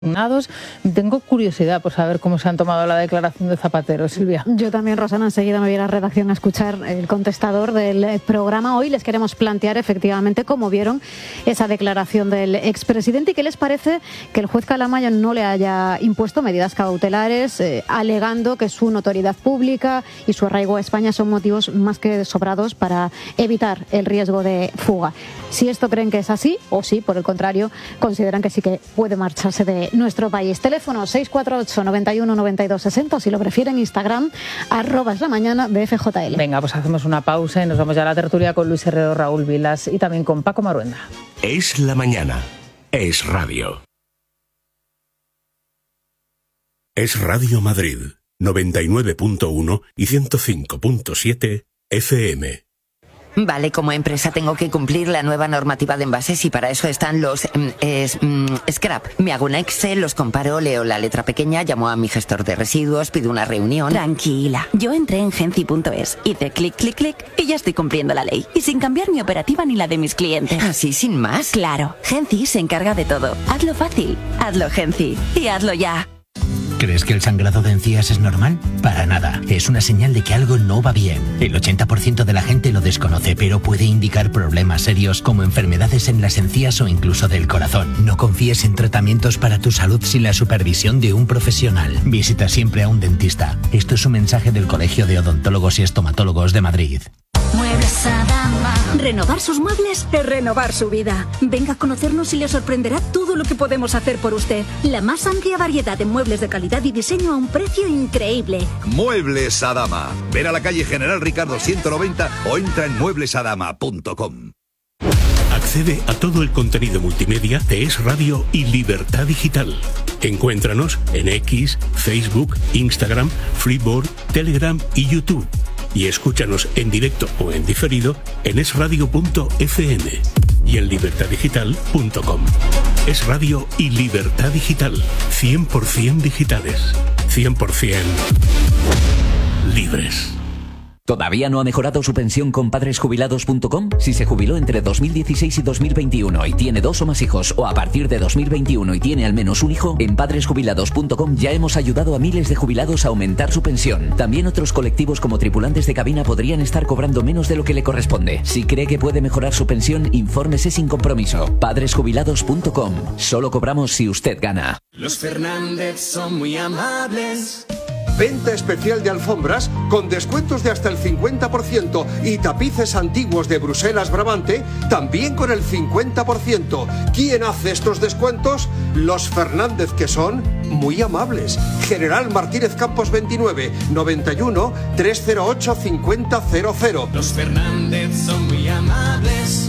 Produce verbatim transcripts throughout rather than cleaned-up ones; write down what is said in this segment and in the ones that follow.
Tengo curiosidad por saber cómo se han tomado la declaración de Zapatero, Silvia. Yo también, Rosana, enseguida me voy a la redacción a escuchar el contestador del programa. Hoy les queremos plantear efectivamente cómo vieron esa declaración del expresidente y qué les parece que el juez Calamayo no le haya impuesto medidas cautelares, eh, alegando que su notoriedad pública y su arraigo a España son motivos más que sobrados para evitar el riesgo de fuga. Si esto creen que es así, o si, por el contrario, consideran que sí que puede marcharse de nuestro país. Teléfono seis cuatro ocho, noventa y uno, noventa y dos, sesenta, o si lo prefieren, Instagram, arroba es la mañana de F J L. Venga, pues hacemos una pausa y nos vamos ya a la tertulia con Luis Herrero, Raúl Vilas y también con Paco Maruenda. Es la mañana. Es radio. Es Radio Madrid, noventa y nueve punto uno y ciento cinco punto siete F M. Vale, como empresa tengo que cumplir la nueva normativa de envases y para eso están los eh, es, mm, scrap. Me hago un Excel, los comparo, leo la letra pequeña, llamo a mi gestor de residuos, pido una reunión. Tranquila, yo entré en Genci punto es, hice clic, clic, clic y ya estoy cumpliendo la ley. Y sin cambiar mi operativa ni la de mis clientes. ¿Así sin más? Claro, Genci se encarga de todo. Hazlo fácil, hazlo Genci y hazlo ya. ¿Crees que el sangrado de encías es normal? Para nada. Es una señal de que algo no va bien. El ochenta por ciento de la gente lo desconoce, pero puede indicar problemas serios como enfermedades en las encías o incluso del corazón. No confíes en tratamientos para tu salud sin la supervisión de un profesional. Visita siempre a un dentista. Esto es un mensaje del Colegio de Odontólogos y Estomatólogos de Madrid. Muebles Adama. Renovar sus muebles es renovar su vida. Venga a conocernos y le sorprenderá todo lo que podemos hacer por usted. La más amplia variedad de muebles de calidad y diseño a un precio increíble. Muebles Adama. Ven a la calle General Ricardo ciento noventa o entra en muebles adama punto com. Accede a todo el contenido multimedia de Es Radio y Libertad Digital. Encuéntranos en X, Facebook, Instagram, Freeboard, Telegram y YouTube. Y escúchanos en directo o en diferido en es radio punto efe eme y en libertad digital punto com. Es Radio y Libertad Digital. cien por ciento digitales. cien por ciento libres. ¿Todavía no ha mejorado su pensión con padres jubilados punto com? Si se jubiló entre dos mil dieciséis y dos mil veintiuno y tiene dos o más hijos, o a partir de dos mil veintiuno y tiene al menos un hijo, en padres jubilados punto com ya hemos ayudado a miles de jubilados a aumentar su pensión. También otros colectivos como tripulantes de cabina podrían estar cobrando menos de lo que le corresponde. Si cree que puede mejorar su pensión, infórmese sin compromiso. padres jubilados punto com. Solo cobramos si usted gana. Los Fernández son muy amables. Venta especial de alfombras con descuentos de hasta el cincuenta por ciento y tapices antiguos de Bruselas Brabante también con el cincuenta por ciento. ¿Quién hace estos descuentos? Los Fernández, que son muy amables. General Martínez Campos veintinueve, noventa y uno, trescientos ocho, cincuenta cero cero. Los Fernández son muy amables.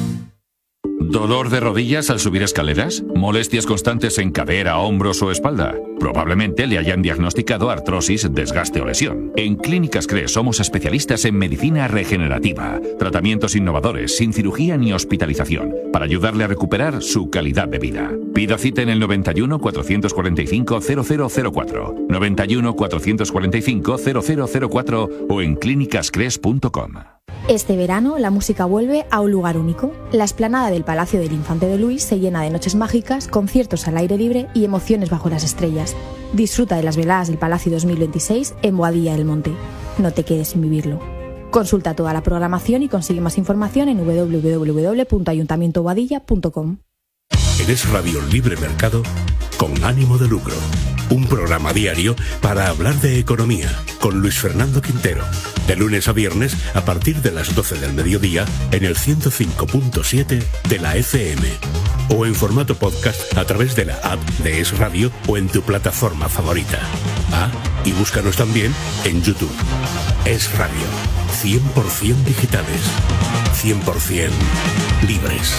¿Dolor de rodillas al subir escaleras? ¿Molestias constantes en cadera, hombros o espalda? Probablemente le hayan diagnosticado artrosis, desgaste o lesión. En Clínicas CRES somos especialistas en medicina regenerativa, tratamientos innovadores, sin cirugía ni hospitalización, para ayudarle a recuperar su calidad de vida. Pida cita en el noventa y uno, cuatrocientos cuarenta y cinco, cero cero cero cuatro, noventa y uno, cuatrocientos cuarenta y cinco, cero cero cero cuatro o en clínicas cres punto com. Este verano la música vuelve a un lugar único. La explanada del Palacio del Infante de Luis se llena de noches mágicas, conciertos al aire libre y emociones bajo las estrellas. Disfruta de las veladas del Palacio dos mil veintiséis en Boadilla del Monte. No te quedes sin vivirlo. Consulta toda la programación y consigue más información en doble u doble u doble u punto ayuntamiento boadilla punto com. Eres Radio Libre Mercado con ánimo de lucro. Un programa diario para hablar de economía con Luis Fernando Quintero. De lunes a viernes a partir de las doce del mediodía en el ciento cinco punto siete de la F M. O en formato podcast a través de la app de Es Radio o en tu plataforma favorita. Ah, y búscanos también en YouTube. Es Radio. cien por ciento digitales. cien por ciento libres.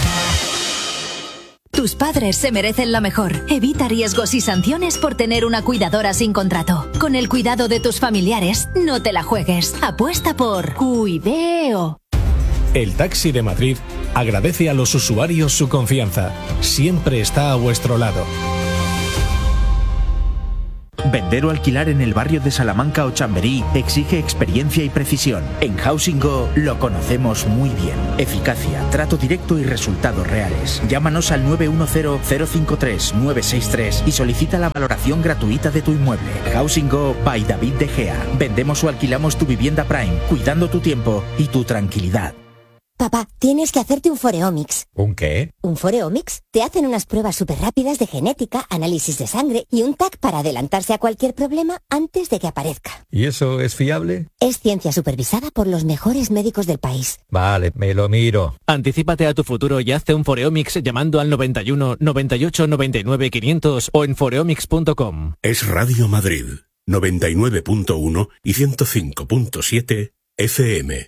Tus padres se merecen lo mejor. Evita riesgos y sanciones por tener una cuidadora sin contrato. Con el cuidado de tus familiares, no te la juegues. Apuesta por Cuideo. El Taxi de Madrid agradece a los usuarios su confianza. Siempre está a vuestro lado. Vender o alquilar en el barrio de Salamanca o Chamberí exige experiencia y precisión. En Housing Go lo conocemos muy bien. Eficacia, trato directo y resultados reales. Llámanos al nueve uno cero, cero cinco tres, nueve seis tres y solicita la valoración gratuita de tu inmueble. Housing Go by David De Gea. Vendemos o alquilamos tu vivienda Prime, cuidando tu tiempo y tu tranquilidad. Papá, tienes que hacerte un Foreomics. ¿Un qué? ¿Un Foreomics? Te hacen unas pruebas súper rápidas de genética, análisis de sangre y un T A C para adelantarse a cualquier problema antes de que aparezca. ¿Y eso es fiable? Es ciencia supervisada por los mejores médicos del país. Vale, me lo miro. Anticípate a tu futuro y hazte un Foreomics llamando al noventa y uno, noventa y ocho, noventa y nueve, quinientos o en foreomics punto com. Es Radio Madrid, noventa y nueve punto uno y ciento cinco punto siete F M.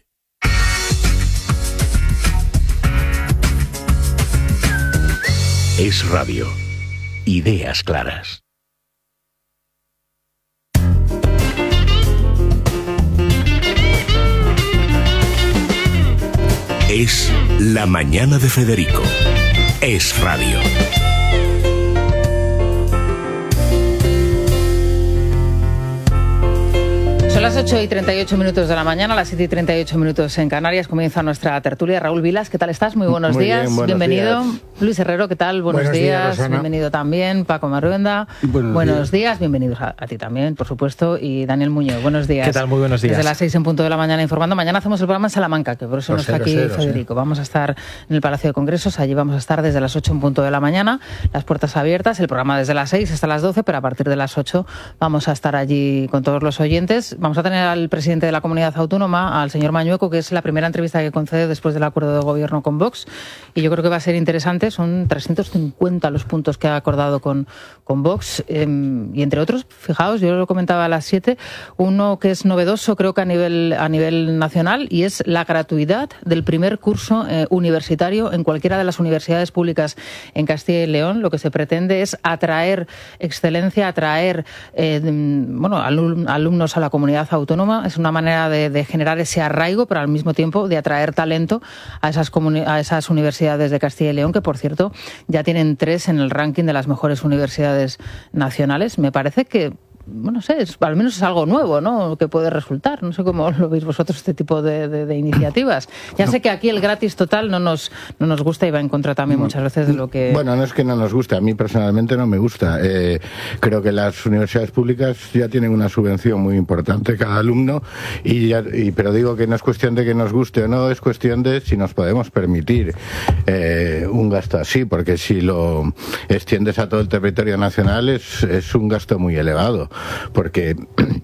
Es Radio. Ideas claras. Es La Mañana de Federico. Es Radio. Son las ocho y treinta y ocho minutos de la mañana, las siete y treinta y ocho minutos en Canarias. Comienza nuestra tertulia. Raúl Vilas, ¿qué tal estás? Muy buenos Muy días. bien, buenos Bienvenido. días. Luis Herrero, ¿qué tal? Buenos, Buenos días, días. Bienvenido también. Paco Marruenda. Buenos, buenos días. días. Bienvenidos a, a ti también, por supuesto. Y Daniel Muñoz, buenos días. ¿Qué tal? Muy buenos días. Desde las seis en punto de la mañana informando. Mañana hacemos el programa en Salamanca, que por eso Lo no sé, está lo aquí sé, lo Federico. sé. Vamos a estar en el Palacio de Congresos. Allí vamos a estar desde las ocho en punto de la mañana. Las puertas abiertas. El programa desde las seis hasta las doce, pero a partir de las ocho vamos a estar allí con todos los oyentes. Vamos a tener al presidente de la Comunidad Autónoma, al señor Mañueco, que es la primera entrevista que concede después del acuerdo de gobierno con Vox, y yo creo que va a ser interesante. Son trescientos cincuenta los puntos que ha acordado con, con Vox, eh, y entre otros, fijaos, yo lo comentaba a las siete, uno que es novedoso creo que a nivel, a nivel nacional, y es la gratuidad del primer curso eh, universitario en cualquiera de las universidades públicas en Castilla y León. Lo que se pretende es atraer excelencia, atraer eh, bueno, alum, alumnos a la comunidad autónoma. Es una manera de, de generar ese arraigo, pero al mismo tiempo de atraer talento a esas, a esas universidades de Castilla y León, que por cierto ya tienen tres en el ranking de las mejores universidades nacionales. Me parece que, bueno, no sé, es, al menos es algo nuevo, ¿no?, que puede resultar. No sé cómo lo veis vosotros, este tipo de, de, de iniciativas. Ya no. sé que aquí el gratis total no nos, no nos gusta y va en contra también muchas veces de lo que... Bueno, no es que no nos guste, a mí personalmente no me gusta. Eh, creo que las universidades públicas ya tienen una subvención muy importante cada alumno, y, ya, y pero digo que no es cuestión de que nos guste o no, es cuestión de si nos podemos permitir eh, un gasto así, porque si lo extiendes a todo el territorio nacional es, es un gasto muy elevado. Porque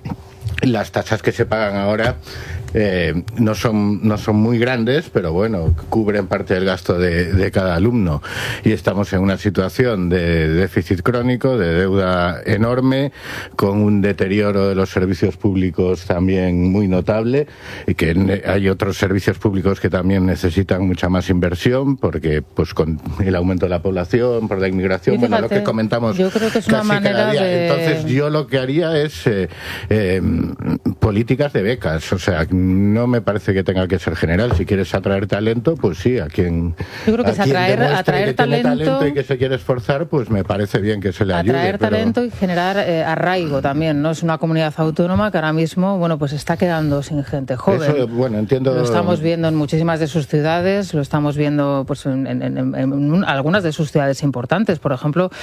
las tasas que se pagan ahora eh, no son no son muy grandes, pero bueno, cubren parte del gasto de, de cada alumno, y estamos en una situación de déficit crónico, de deuda enorme, con un deterioro de los servicios públicos también muy notable, y que hay otros servicios públicos que también necesitan mucha más inversión, porque pues con el aumento de la población, por la inmigración, fíjate, bueno, lo que comentamos yo creo que es una manera de... Entonces yo lo que haría es eh, eh, políticas de becas, o sea, no me parece que tenga que ser general. Si quieres atraer talento, pues sí, a quien, yo creo que a es atraer, atraer que talento, tiene talento y que se quiere esforzar, pues me parece bien que se le ayude. Atraer pero... talento y generar eh, arraigo también, ¿no? Es una comunidad autónoma que ahora mismo, bueno, pues está quedando sin gente joven. Eso, bueno, entiendo... Lo estamos viendo en muchísimas de sus ciudades, lo estamos viendo pues en, en, en, en algunas de sus ciudades importantes. Por ejemplo,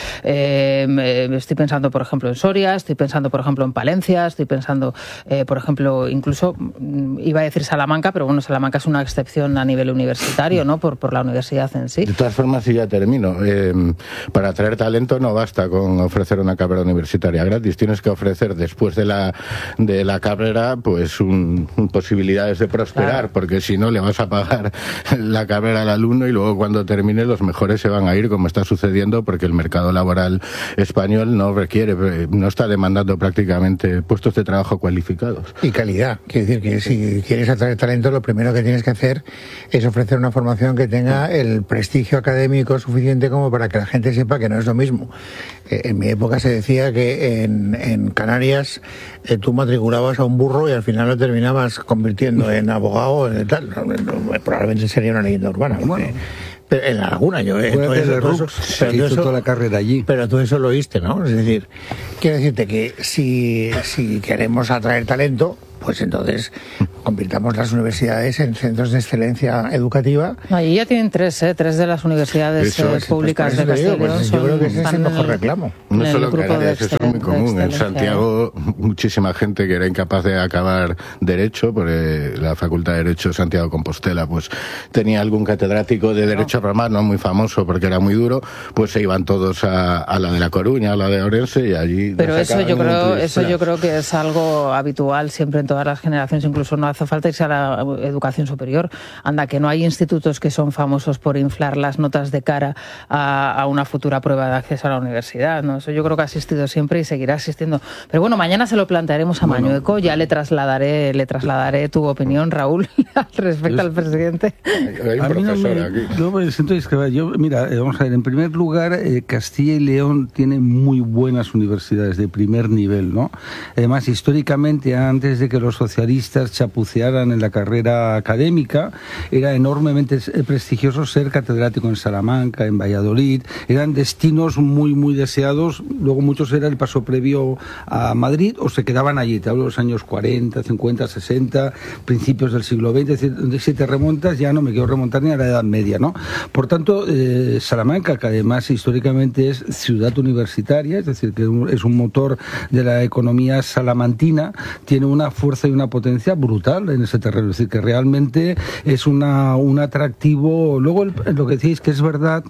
eh, estoy pensando, por ejemplo, en Soria, estoy pensando, por ejemplo, en Palencia, estoy pensando, eh, por ejemplo, incluso, iba a decir Salamanca, pero bueno, Salamanca es una excepción a nivel universitario, ¿no? Por, por la universidad en sí. De todas formas, y ya termino, eh, para atraer talento no basta con ofrecer una carrera universitaria gratis, tienes que ofrecer después de la, de la carrera pues un, posibilidades de prosperar, claro. Porque si no le vas a pagar la carrera al alumno y luego cuando termine los mejores se van a ir, como está sucediendo, porque el mercado laboral español no requiere, no está demandando prácticamente puestos de trabajo cualificados. Y calidad, quiere decir que si quieres atraer talento, lo primero que tienes que hacer es ofrecer una formación que tenga el prestigio académico suficiente como para que la gente sepa que no es lo mismo. Eh, en mi época se decía que en, en Canarias eh, tú matriculabas a un burro y al final lo terminabas convirtiendo en abogado o en tal. No, no, probablemente sería una leyenda urbana. Bueno. Pero en la Laguna, yo... Eh, Fue eso, de todo Rux, eso, pero hizo eso, toda la carrera allí. Pero tú eso lo oíste, ¿no? Es decir, quiero decirte que si, si queremos atraer talento, pues entonces convirtamos las universidades en centros de excelencia educativa. Allí ya tienen tres, ¿eh? Tres de las universidades Eso, eh, públicas pues de Castilla y León. pues yo creo que ese es el mejor reclamo. No solo en Canarias, eso es muy común. En Santiago, muchísima gente que era incapaz de acabar Derecho, porque la Facultad de Derecho de Santiago de Compostela pues tenía algún catedrático de Derecho Romano muy famoso porque era muy duro, pues se iban todos a, a la de La Coruña, a la de Orense y allí... Pero eso yo creo eso yo creo que es algo habitual siempre en todas las generaciones, incluso no hace falta irse a la educación superior. Anda, que no hay institutos que son famosos por inflar las notas de cara a, a una futura prueba de acceso a la universidad, ¿no? Eso yo creo que ha existido siempre y seguirá existiendo. Pero bueno, mañana se lo plantearemos a bueno, Mañueco, ya le trasladaré, le trasladaré tu opinión, Raúl, respecto yo, al presidente. Hay un a mí no me, aquí. Yo me siento discrepar. Yo, mira, vamos a ver, en primer lugar, eh, Castilla y León tiene muy buenas universidades de primer nivel, ¿no? Además, históricamente, antes de que los socialistas chapucearan en la carrera académica, era enormemente prestigioso ser catedrático en Salamanca, en Valladolid, eran destinos muy muy deseados. Luego muchos era el paso previo a Madrid o se quedaban allí. Te hablo de los años cuarenta, cincuenta, sesenta, principios del siglo veinte, es decir, si te remontas, ya no me quiero remontar ni a la Edad Media, ¿no? Por tanto, eh, Salamanca, que además históricamente es ciudad universitaria, es decir, que es un motor de la economía salamantina, tiene una fuerza y una potencia brutal en ese terreno, es decir, que realmente es una un atractivo. Luego el, lo que decís que es verdad,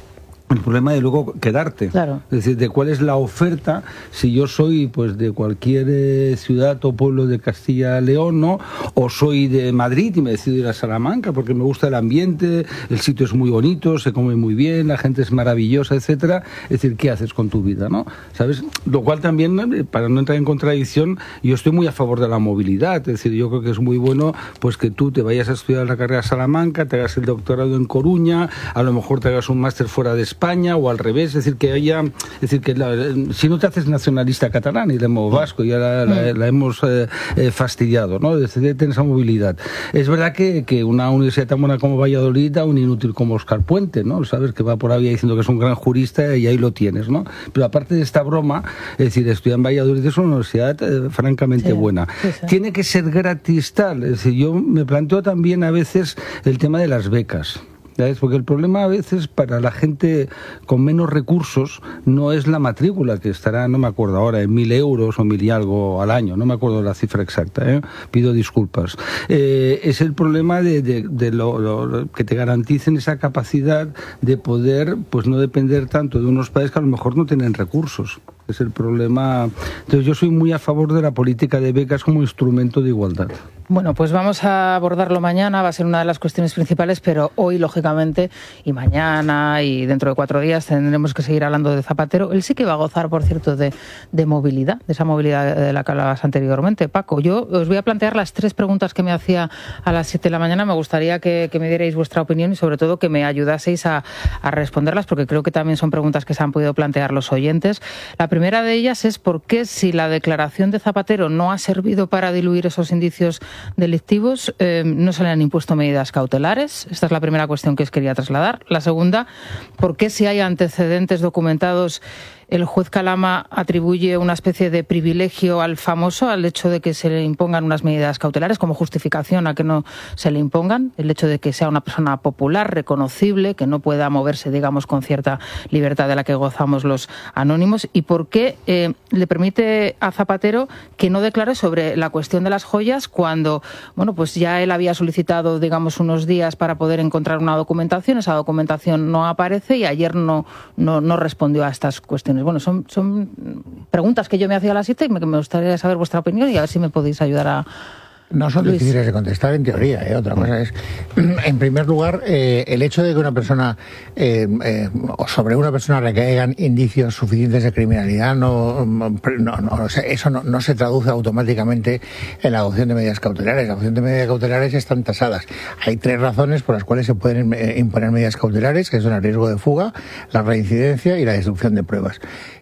el problema de luego quedarte, claro. Es decir, de cuál es la oferta. Si yo soy pues de cualquier eh, ciudad o pueblo de Castilla y León, ¿no? O soy de Madrid y me decido ir a Salamanca porque me gusta el ambiente, el sitio es muy bonito, se come muy bien, la gente es maravillosa, etcétera. Es decir, ¿qué haces con tu vida, no? ¿Sabes? Lo cual también, para no entrar en contradicción, yo estoy muy a favor de la movilidad. Es decir, yo creo que es muy bueno pues que tú te vayas a estudiar la carrera a Salamanca, te hagas el doctorado en Coruña, a lo mejor te hagas un máster fuera de España, España o al revés, es decir, que haya, es decir, que la, si no te haces nacionalista catalán y de modo vasco, ya la, la, la hemos eh, eh, fastidiado, ¿no? Es decir, tener esa movilidad. Es verdad que, que una universidad tan buena como Valladolid da un inútil como Óscar Puente, ¿no? Sabes que va por ahí diciendo que es un gran jurista y ahí lo tienes, ¿no? Pero aparte de esta broma, es decir, estudiar en Valladolid es una universidad eh, francamente sí, buena. Sí, sí. Tiene que ser gratis tal, es decir, yo me planteo también a veces el tema de las becas. ¿Sabes? Porque el problema a veces para la gente con menos recursos no es la matrícula, que estará, no me acuerdo ahora, en mil euros o mil y algo al año, no me acuerdo la cifra exacta, ¿eh? Pido disculpas. Eh, es el problema de, de, de lo, lo, que te garanticen esa capacidad de poder, pues no depender tanto de unos padres que a lo mejor no tienen recursos. Es el problema. Entonces yo soy muy a favor de la política de becas como instrumento de igualdad. Bueno, pues vamos a abordarlo mañana, va a ser una de las cuestiones principales, pero hoy, lógicamente, y mañana y dentro de cuatro días tendremos que seguir hablando de Zapatero. Él sí que va a gozar, por cierto, de, de movilidad, de esa movilidad de la que hablabas anteriormente. Paco, yo os voy a plantear las tres preguntas que me hacía a las siete de la mañana. Me gustaría que, que me dierais vuestra opinión y, sobre todo, que me ayudaseis a, a responderlas, porque creo que también son preguntas que se han podido plantear los oyentes. La primera de ellas es por qué, si la declaración de Zapatero no ha servido para diluir esos indicios delictivos, eh, no se le han impuesto medidas cautelares. Esta es la primera cuestión que os quería trasladar. La segunda, ¿por qué, si hay antecedentes documentados, el juez Calama atribuye una especie de privilegio al famoso, al hecho de que se le impongan unas medidas cautelares como justificación a que no se le impongan? El hecho de que sea una persona popular, reconocible, que no pueda moverse, digamos, con cierta libertad de la que gozamos los anónimos. ¿Y por qué eh, le permite a Zapatero que no declare sobre la cuestión de las joyas cuando, bueno, pues ya él había solicitado, digamos, unos días para poder encontrar una documentación? Esa documentación no aparece y ayer no, no, no respondió a estas cuestiones. Bueno, son, son preguntas que yo me hacía a las siete y me, me gustaría saber vuestra opinión y a ver si me podéis ayudar a... No son Luis. Difíciles de contestar en teoría, ¿eh? Otra cosa es, en primer lugar, eh, el hecho de que una persona, eh, eh, o sobre una persona recaigan indicios suficientes de criminalidad, no, no, no eso no, no se traduce automáticamente en la adopción de medidas cautelares. La adopción de medidas cautelares están tasadas. Hay tres razones por las cuales se pueden imponer medidas cautelares, que son el riesgo de fuga, la reincidencia y la destrucción de pruebas.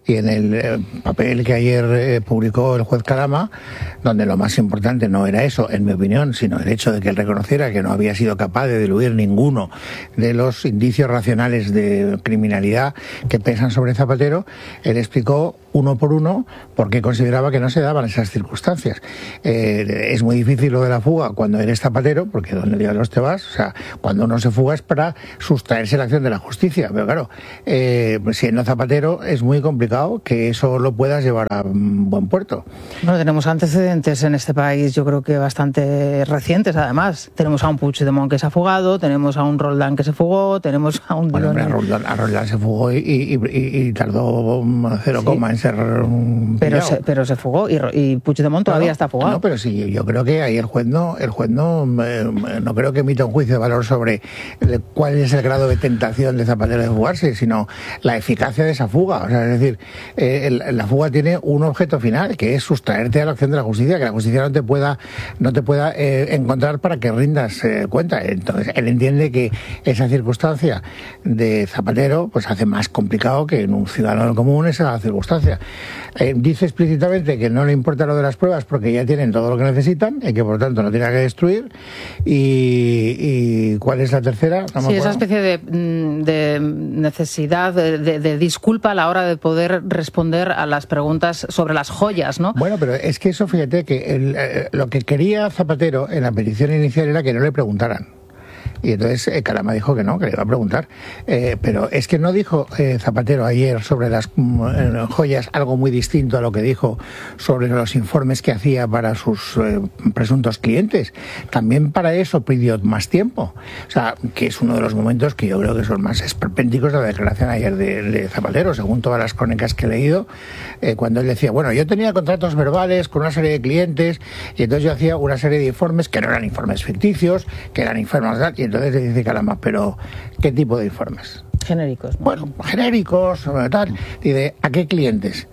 y en el eh, papel que ayer eh, publicó el juez Calama, donde lo más importante no era eso, en mi opinión, sino el hecho de que él reconociera que no había sido capaz de diluir ninguno de los indicios racionales de criminalidad que pesan sobre Zapatero, él explicó uno por uno por qué consideraba que no se daban esas circunstancias. Eh, es muy difícil lo de la fuga cuando eres Zapatero, porque donde diablos te vas, o sea, cuando uno se fuga es para sustraerse la acción de la justicia, pero claro, eh, siendo Zapatero es muy complicado que eso lo puedas llevar a un buen puerto. Bueno, tenemos antecedentes en este país, yo creo que bastante recientes además. Tenemos a un Puigdemont que se ha fugado, tenemos a un Roldán que se fugó, tenemos a un... Bueno, hombre, a, Roldán, a Roldán se fugó y, y, y, y tardó cero coma sí. en ser pero se, pero se fugó y, y Puigdemont todavía no, está fugado. No, pero sí, yo creo que ahí el juez no, el juez no, eh, no creo que emita un juicio de valor sobre el, cuál es el grado de tentación de Zapatero de fugarse, sino la eficacia de esa fuga. O sea, es decir, eh, el, la fuga tiene un objeto final, que es sustraerte a la acción de la justicia, que la justicia no te pueda, no te pueda eh, encontrar para que rindas eh, cuenta. Entonces, él entiende que esa circunstancia de Zapatero pues hace más complicado que en un ciudadano común esa circunstancia. Eh, dice explícitamente que no le importa lo de las pruebas porque ya tienen todo lo que necesitan y que por lo tanto no tiene que destruir. Y, y ¿cuál es la tercera? No sí, esa especie de, de necesidad de, de, de disculpa a la hora de poder responder a las preguntas sobre las joyas, ¿no? Bueno, pero es que eso, fíjate, que el, eh, lo que quería Zapatero en la petición inicial era que no le preguntaran. Y entonces eh, Calama dijo que no, que le iba a preguntar. Eh, pero es que no dijo eh, Zapatero ayer sobre las eh, joyas algo muy distinto a lo que dijo sobre los informes que hacía para sus eh, presuntos clientes. También para eso pidió más tiempo. O sea, que es uno de los momentos que yo creo que son más esperpénticos de la declaración ayer de, de Zapatero, según todas las crónicas que he leído, eh, cuando él decía, bueno, yo tenía contratos verbales con una serie de clientes y entonces yo hacía una serie de informes que no eran informes ficticios, que eran informes de... Y entonces le dice Calama, pero ¿qué tipo de informes? Genéricos, ¿no? Bueno, genéricos, tal. Dice, ¿a qué clientes?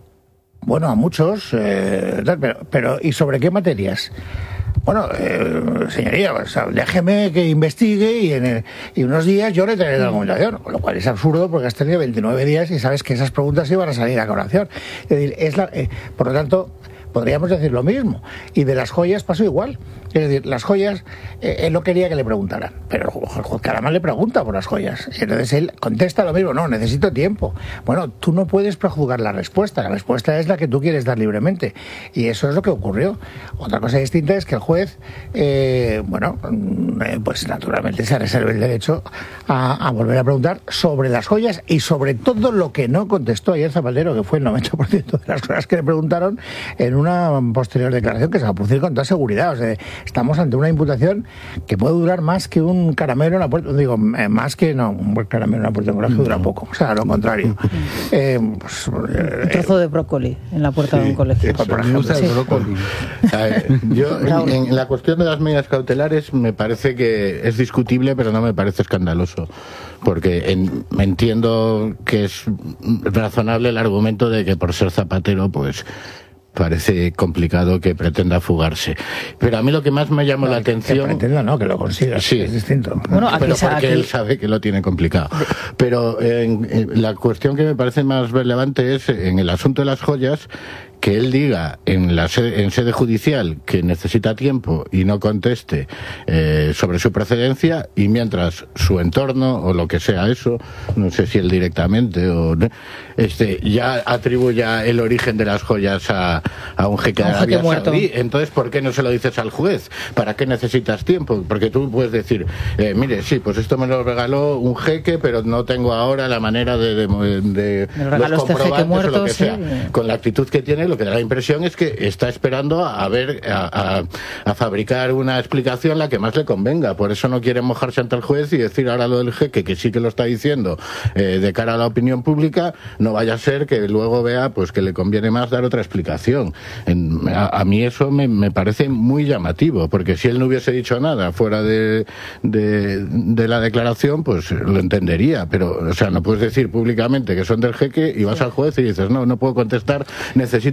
Bueno, a muchos, eh, tal, pero, pero ¿y sobre qué materias? Bueno, eh, señoría, o sea, déjeme que investigue y en el, y unos días yo le traeré la documentación, con lo cual es absurdo porque has tenido veintinueve días y sabes que esas preguntas iban a salir a colación. Es decir, es la, eh, por lo tanto, podríamos decir lo mismo. Y de las joyas pasó igual. Es decir, las joyas, eh, él no quería que le preguntaran, pero el juez Calama le pregunta por las joyas. Y entonces él contesta lo mismo, no, necesito tiempo. Bueno, tú no puedes prejuzgar la respuesta, la respuesta es la que tú quieres dar libremente. Y eso es lo que ocurrió. Otra cosa distinta es que el juez, eh, bueno, eh, pues naturalmente se reserva el derecho a, a volver a preguntar sobre las joyas y sobre todo lo que no contestó ayer Zapatero, que fue el noventa por ciento de las cosas que le preguntaron en una posterior declaración que se va a producir con toda seguridad. O sea, estamos ante una imputación que puede durar más que un caramelo en la puerta, digo, eh, más que no, un buen caramelo en la puerta de un colegio dura poco, o sea, lo contrario. Eh, pues, eh, un trozo de brócoli en la puerta sí, de un colegio. Sí, por ejemplo, sí. brócoli. Eh, yo, en, en la cuestión de las medidas cautelares me parece que es discutible, pero no me parece escandaloso. Porque en, entiendo que es razonable el argumento de que por ser Zapatero, pues parece complicado que pretenda fugarse. Pero a mí lo que más me llamó no, la atención... Que pretenda, no, que lo consiga, sí, es distinto. Bueno, aquí pero porque aquí... él sabe que lo tiene complicado. Pero eh, en, en, la cuestión que me parece más relevante es, en el asunto de las joyas, que él diga en la sede, en sede judicial que necesita tiempo y no conteste eh, sobre su procedencia, y mientras su entorno o lo que sea eso, no sé si él directamente o este ya atribuya el origen de las joyas a, a un jeque de Arabia Saudí. Entonces, ¿por qué no se lo dices al juez? ¿Para qué necesitas tiempo? Porque tú puedes decir, eh, mire, sí, pues esto me lo regaló un jeque, pero no tengo ahora la manera de, de, de, de los comprobantes muerto, o lo que sí. sea. Con la actitud que tiene, lo que da la impresión es que está esperando a ver a, a, a fabricar una explicación la que más le convenga. Por eso no quiere mojarse ante el juez y decir ahora lo del jeque, que sí que lo está diciendo eh, de cara a la opinión pública, no vaya a ser que luego vea pues que le conviene más dar otra explicación. En, a, a mí eso me, me parece muy llamativo, porque si él no hubiese dicho nada fuera de, de, de la declaración, pues lo entendería, pero o sea, no puedes decir públicamente que son del jeque y vas al juez y dices, no, no puedo contestar, necesito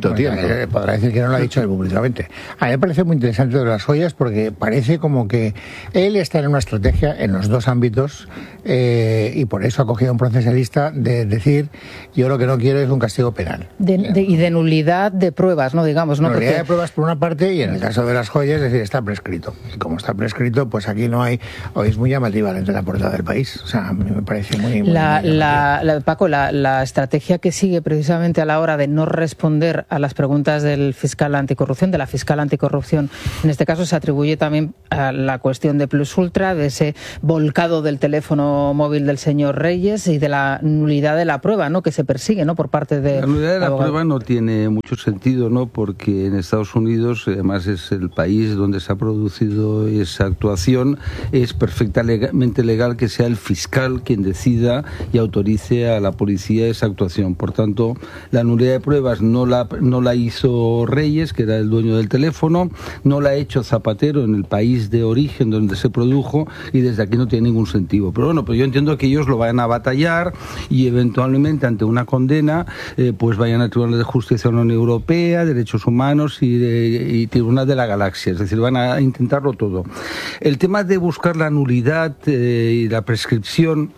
poquito bueno, tiempo. Eh, podrá decir que no lo ha dicho él públicamente. A mí me parece muy interesante de las joyas porque parece como que él está en una estrategia en los dos ámbitos eh, y por eso ha cogido un procesalista de decir yo lo que no quiero es un castigo penal. De, de, y de nulidad de pruebas, ¿no? Digamos, ¿no? Nulidad Porque... de pruebas por una parte y en el caso de las joyas, es decir, está prescrito. Y como está prescrito, pues aquí no hay... Hoy es muy llamativa la, la portada del País. O sea, a mí me parece muy... muy la, muy la, la, Paco, la, la estrategia que sigue precisamente a la hora de no responder a las preguntas del fiscal anticorrupción, de la fiscal anticorrupción, en este caso se atribuye también a la cuestión de Plus Ultra, de ese volcado del teléfono móvil del señor Reyes y de la nulidad de la prueba, ¿no? Que se persigue, ¿no? Por parte de... La nulidad de la abogado. prueba no tiene mucho sentido, ¿no? Porque en Estados Unidos, además es el país donde se ha producido esa actuación, es perfectamente legal que sea el fiscal quien decida y autorice a la policía esa actuación. Por tanto, la nulidad de pruebas no la, no la hizo Reyes, que era el dueño del teléfono, no la ha hecho Zapatero en el país de origen donde se produjo y desde aquí no tiene ningún sentido. Pero bueno, pues yo entiendo que ellos lo vayan a batallar y eventualmente ante una condena eh, pues vayan a Tribunal de Justicia de la Unión Europea, Derechos Humanos y, de, y Tribunal de la Galaxia, es decir, van a intentarlo todo. El tema de buscar la nulidad eh, y la prescripción,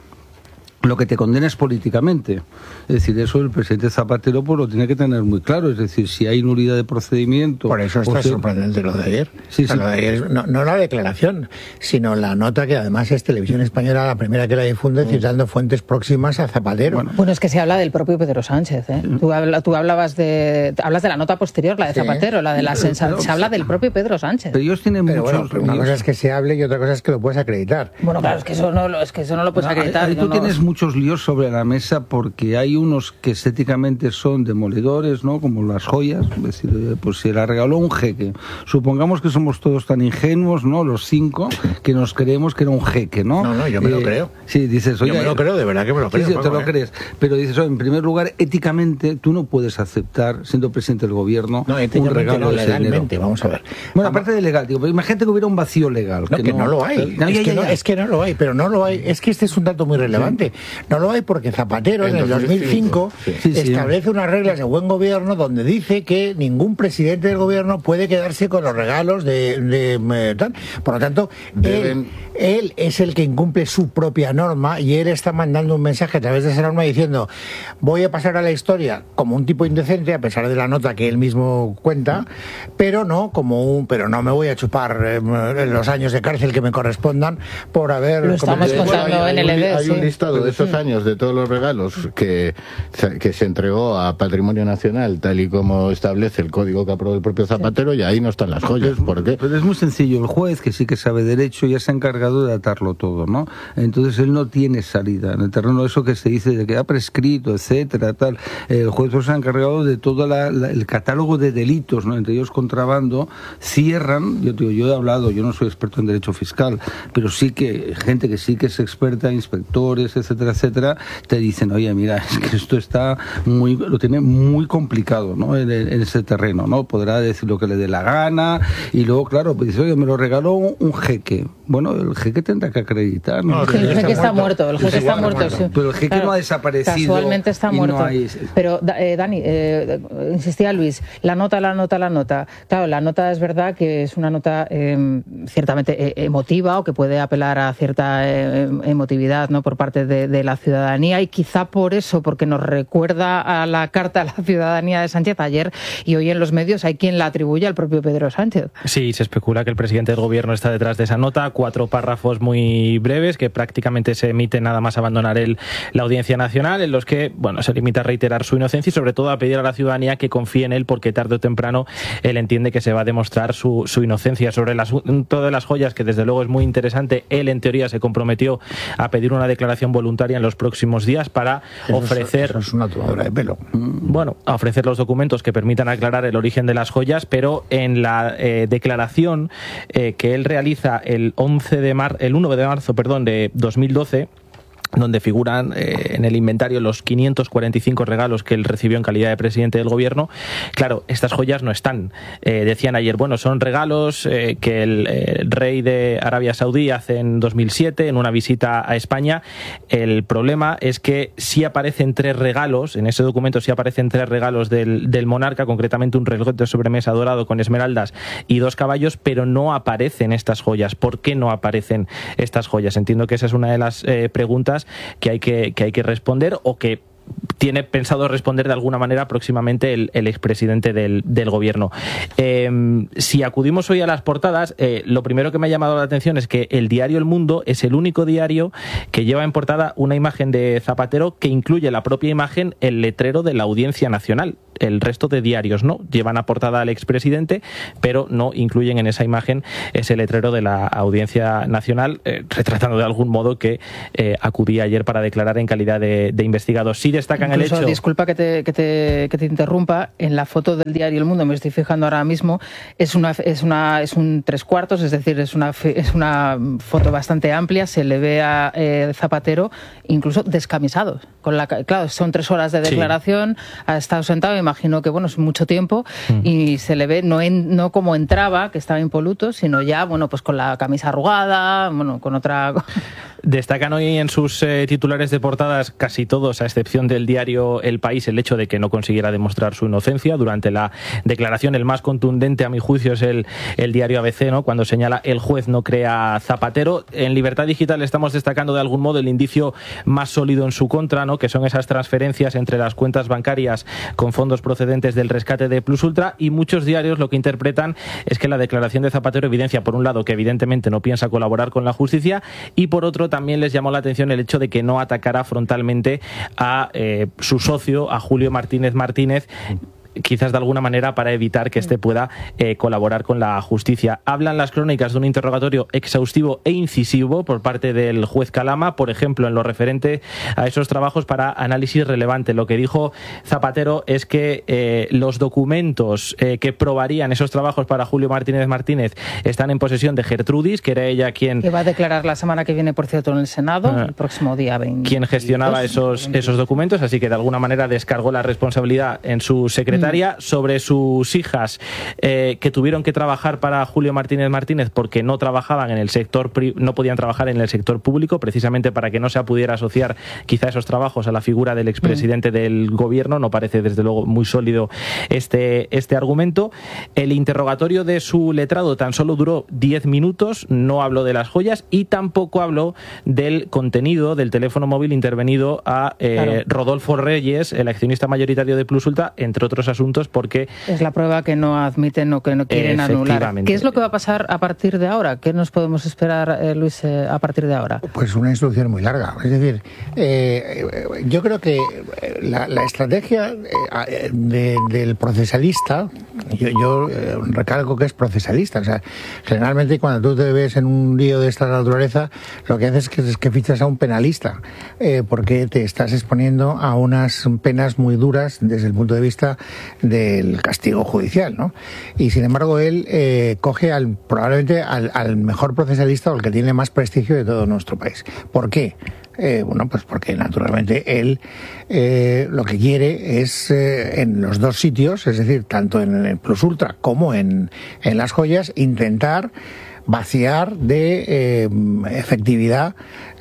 lo que te condena es políticamente. Es decir, eso el presidente Zapatero pues lo tiene que tener muy claro. Es decir, si hay nulidad de procedimiento... Por eso está sea, sorprendente lo de ayer. Sí, o sea, sí. Lo de ayer no, no la declaración, sino la nota que además es Televisión Española, la primera que la difunde, citando fuentes próximas a Zapatero. Bueno, Bueno, es que se habla del propio Pedro Sánchez, ¿eh? Tú, habla, tú hablabas de hablas de la nota posterior, la de Sí. Zapatero, la de la sensa, Pero- se habla del propio Pedro Sánchez. pero ellos tienen Pero muchos... bueno, pero una cosa es que se hable y otra cosa es que lo puedes acreditar. Bueno, claro, es que eso no lo, es que eso no lo puedes No, acreditar. ahí yo tú no- tienes muchos líos sobre la mesa porque hay unos que estéticamente son demoledores, ¿no? Como las joyas, es decir, eh, pues se la regaló un jeque. Supongamos que somos todos tan ingenuos, ¿no? Los cinco, que nos creemos que era un jeque, ¿no? No, no, yo me lo creo. Sí, dices, oye, Yo me lo creo, de verdad que me lo sí, creo. sí, Paco, te lo ¿eh? crees. Pero dices, oye, en primer lugar, éticamente, tú no puedes aceptar, siendo presidente del gobierno, No, un éticamente regalo no, de ese dinero. legalmente, vamos a ver. Bueno, aparte de legal, digo, pero imagínate que hubiera un vacío legal. No, que, no, lo hay. No, es, ya, que ya, no, ya. es que no lo hay, pero no lo hay. Es que este es un dato muy relevante. No lo hay porque Zapatero en, En el dos mil cinco sí. Sí, sí. establece unas reglas de buen gobierno donde dice que ningún presidente del gobierno puede quedarse con los regalos de... de, eh, tal. Por lo tanto, Deben- él, él es el que incumple su propia norma y él está mandando un mensaje a través de esa norma diciendo voy a pasar a la historia como un tipo indecente a pesar de la nota que él mismo cuenta, pero no como un pero no me voy a chupar eh, los años de cárcel que me correspondan por haber Lo estamos cometido- contando hay, en el un, E D, hay un sí. listado de esos años de todos los regalos que, que se entregó a Patrimonio Nacional tal y como establece el código que aprobó el propio Zapatero y ahí no están las joyas. ¿Por qué? Pero es muy sencillo, el juez, que sí que sabe derecho, ya se ha encargado de atarlo todo, ¿no? Entonces él no tiene salida. En el terreno de eso que se dice de que ha prescrito, etcétera, tal, el juez pues, se ha encargado de todo la, la, el catálogo de delitos, ¿no? Entre ellos contrabando, cierran, yo digo, yo he hablado, yo no soy experto en derecho fiscal, pero sí que gente que sí que es experta, inspectores, etcétera, etcétera, te dicen, oye, mira, es que esto está muy, lo tiene muy complicado, ¿no? En, en ese terreno, ¿no? Podrá decir lo que le dé la gana y luego, claro, pues dice, oye, me lo regaló un, un jeque. Bueno, el jeque tendrá que acreditar, ¿no? No, Sí, el jeque está muerto, el jeque Sí, está sí, muerto, muerto. sí. Pero el jeque Claro, no ha desaparecido. Casualmente está y no muerto. hay- Pero, da- eh, Dani, eh, insistía Luis, la nota, la nota, la nota. Claro, la nota es verdad que es una nota eh, ciertamente eh, emotiva o que puede apelar a cierta eh, emotividad, ¿no? Por parte de, de la ciudadanía y quizá por eso, porque nos recuerda a la carta a la ciudadanía de Sánchez ayer y hoy en los medios hay quien la atribuye al propio Pedro Sánchez. Sí, se especula que el presidente del gobierno está detrás de esa nota, cuatro párrafos muy breves que prácticamente se emiten nada más abandonar el, la Audiencia Nacional, en los que bueno se limita a reiterar su inocencia y sobre todo a pedir a la ciudadanía que confíe en él porque tarde o temprano él entiende que se va a demostrar su, su inocencia. Sobre el asunto de las joyas, que desde luego es muy interesante, él en teoría se comprometió a pedir una declaración voluntaria en los próximos días para Eso ofrecer... Es, eso es una tomadura de pelo. Bueno, a ofrecer los documentos que permitan aclarar el origen de las joyas, pero en la eh, declaración eh, que él realiza el once de mar, el uno de marzo, perdón, de dos mil doce, donde figuran eh, en el inventario los quinientos cuarenta y cinco regalos que él recibió en calidad de presidente del gobierno. Claro, estas joyas no están. Eh, decían ayer, bueno, son regalos eh, que el eh, rey de Arabia Saudí hace en dos mil siete en una visita a España. El problema es que sí aparecen tres regalos, en ese documento sí aparecen tres regalos del, del monarca, concretamente un reloj de sobremesa dorado con esmeraldas y dos caballos, pero no aparecen estas joyas. ¿Por qué no aparecen estas joyas? Entiendo que esa es una de las eh, preguntas que hay que, que hay que responder, o que tiene pensado responder de alguna manera próximamente el, el expresidente del, del gobierno. Eh, si acudimos hoy a las portadas, eh, lo primero que me ha llamado la atención es que el diario El Mundo es el único diario que lleva en portada una imagen de Zapatero que incluye la propia imagen, el letrero de la Audiencia Nacional. El resto de diarios no, llevan a portada al expresidente, pero no incluyen en esa imagen ese letrero de la Audiencia Nacional, eh, retratando de algún modo que eh, acudía ayer para declarar en calidad de, de investigado. Sí destacan Incluso, el hecho... Disculpa que te, que, te, que te interrumpa, en la foto del diario El Mundo, me estoy fijando ahora mismo, es una es una es un tres cuartos, es decir, es una es una foto bastante amplia, se le ve a eh, Zapatero incluso descamisado. Con la, claro, son tres horas de declaración, sí. Ha estado sentado, imagino que bueno, es mucho tiempo, mm. y se le ve no en, no como entraba, que estaba impoluto, sino ya, bueno, pues con la camisa arrugada, bueno, con otra... Destacan hoy en sus eh, titulares de portadas casi todos, a excepción del diario El País, el hecho de que no consiguiera demostrar su inocencia durante la declaración. El más contundente, a mi juicio, es el, el diario A B C, ¿no?, cuando señala el juez no crea a Zapatero. En Libertad Digital estamos destacando de algún modo el indicio más sólido en su contra, ¿no?, que son esas transferencias entre las cuentas bancarias con fondos procedentes del rescate de Plus Ultra, y muchos diarios lo que interpretan es que la declaración de Zapatero evidencia, por un lado, que evidentemente no piensa colaborar con la justicia, y por otro, también les llamó la atención el hecho de que no atacara frontalmente a eh, su socio, a Julio Martínez Martínez, quizás de alguna manera para evitar que éste pueda eh, colaborar con la justicia. Hablan las crónicas de un interrogatorio exhaustivo e incisivo por parte del juez Calama, por ejemplo, en lo referente a esos trabajos para análisis relevante. Lo que dijo Zapatero es que eh, los documentos eh, que probarían esos trabajos para Julio Martínez Martínez están en posesión de Gertrudis, que era ella quien... Que va a declarar la semana que viene, por cierto, en el Senado, uh, el próximo día veinte. Quien gestionaba esos, esos documentos, así que de alguna manera descargó la responsabilidad en su secretario. Sobre sus hijas eh, que tuvieron que trabajar para Julio Martínez Martínez porque no trabajaban en el sector, no podían trabajar en el sector público, precisamente para que no se pudiera asociar quizá esos trabajos a la figura del expresidente mm. del gobierno. No parece desde luego muy sólido este, este argumento. El interrogatorio de su letrado tan solo duró diez minutos, no habló de las joyas y tampoco habló del contenido del teléfono móvil intervenido a eh, claro. Rodolfo Reyes, el accionista mayoritario de Plus Ultra, entre otros asuntos, porque es la prueba que no admiten o que no quieren anular. ¿Qué es lo que va a pasar a partir de ahora? ¿Qué nos podemos esperar, eh, Luis, eh, a partir de ahora? Pues una instrucción muy larga. Es decir, eh, yo creo que la, la estrategia eh, de, del procesalista, yo, yo eh, recalco que es procesalista. O sea, generalmente cuando tú te ves en un lío de esta naturaleza, lo que haces es que, es que fichas a un penalista, eh, porque te estás exponiendo a unas penas muy duras desde el punto de vista del castigo judicial, ¿no? Y sin embargo él eh, coge al probablemente al, al mejor procesalista o el que tiene más prestigio de todo nuestro país. ¿Por qué? Eh, bueno, pues porque naturalmente él eh, lo que quiere es eh, en los dos sitios, es decir, tanto en el Plus Ultra como en, en las joyas, intentar vaciar de eh, efectividad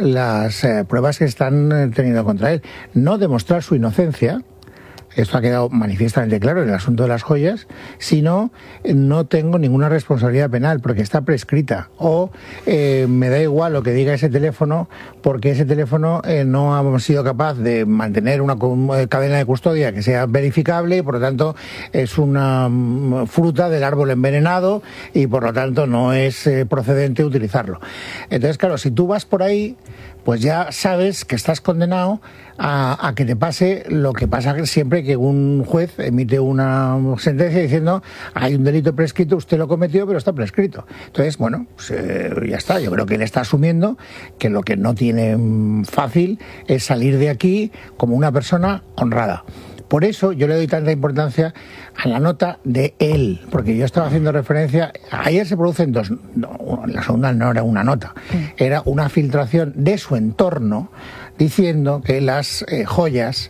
las eh, pruebas que están teniendo contra él. No demostrar su inocencia. Esto ha quedado manifiestamente claro en el asunto de las joyas, sino no tengo ninguna responsabilidad penal porque está prescrita, o eh, me da igual lo que diga ese teléfono porque ese teléfono eh, no ha sido capaz de mantener una cadena de custodia que sea verificable y por lo tanto es una fruta del árbol envenenado y por lo tanto no es eh, procedente utilizarlo. Entonces, claro, si tú vas por ahí, pues ya sabes que estás condenado a, a que te pase lo que pasa siempre que un juez emite una sentencia diciendo hay un delito prescrito, usted lo cometió, pero está prescrito. Entonces, bueno, pues, eh, ya está. Yo creo que él está asumiendo que lo que no tiene fácil es salir de aquí como una persona honrada. Por eso yo le doy tanta importancia a la nota de él, porque yo estaba haciendo referencia, ayer se producen dos, no, la segunda no era una nota, era una filtración de su entorno diciendo que las eh, joyas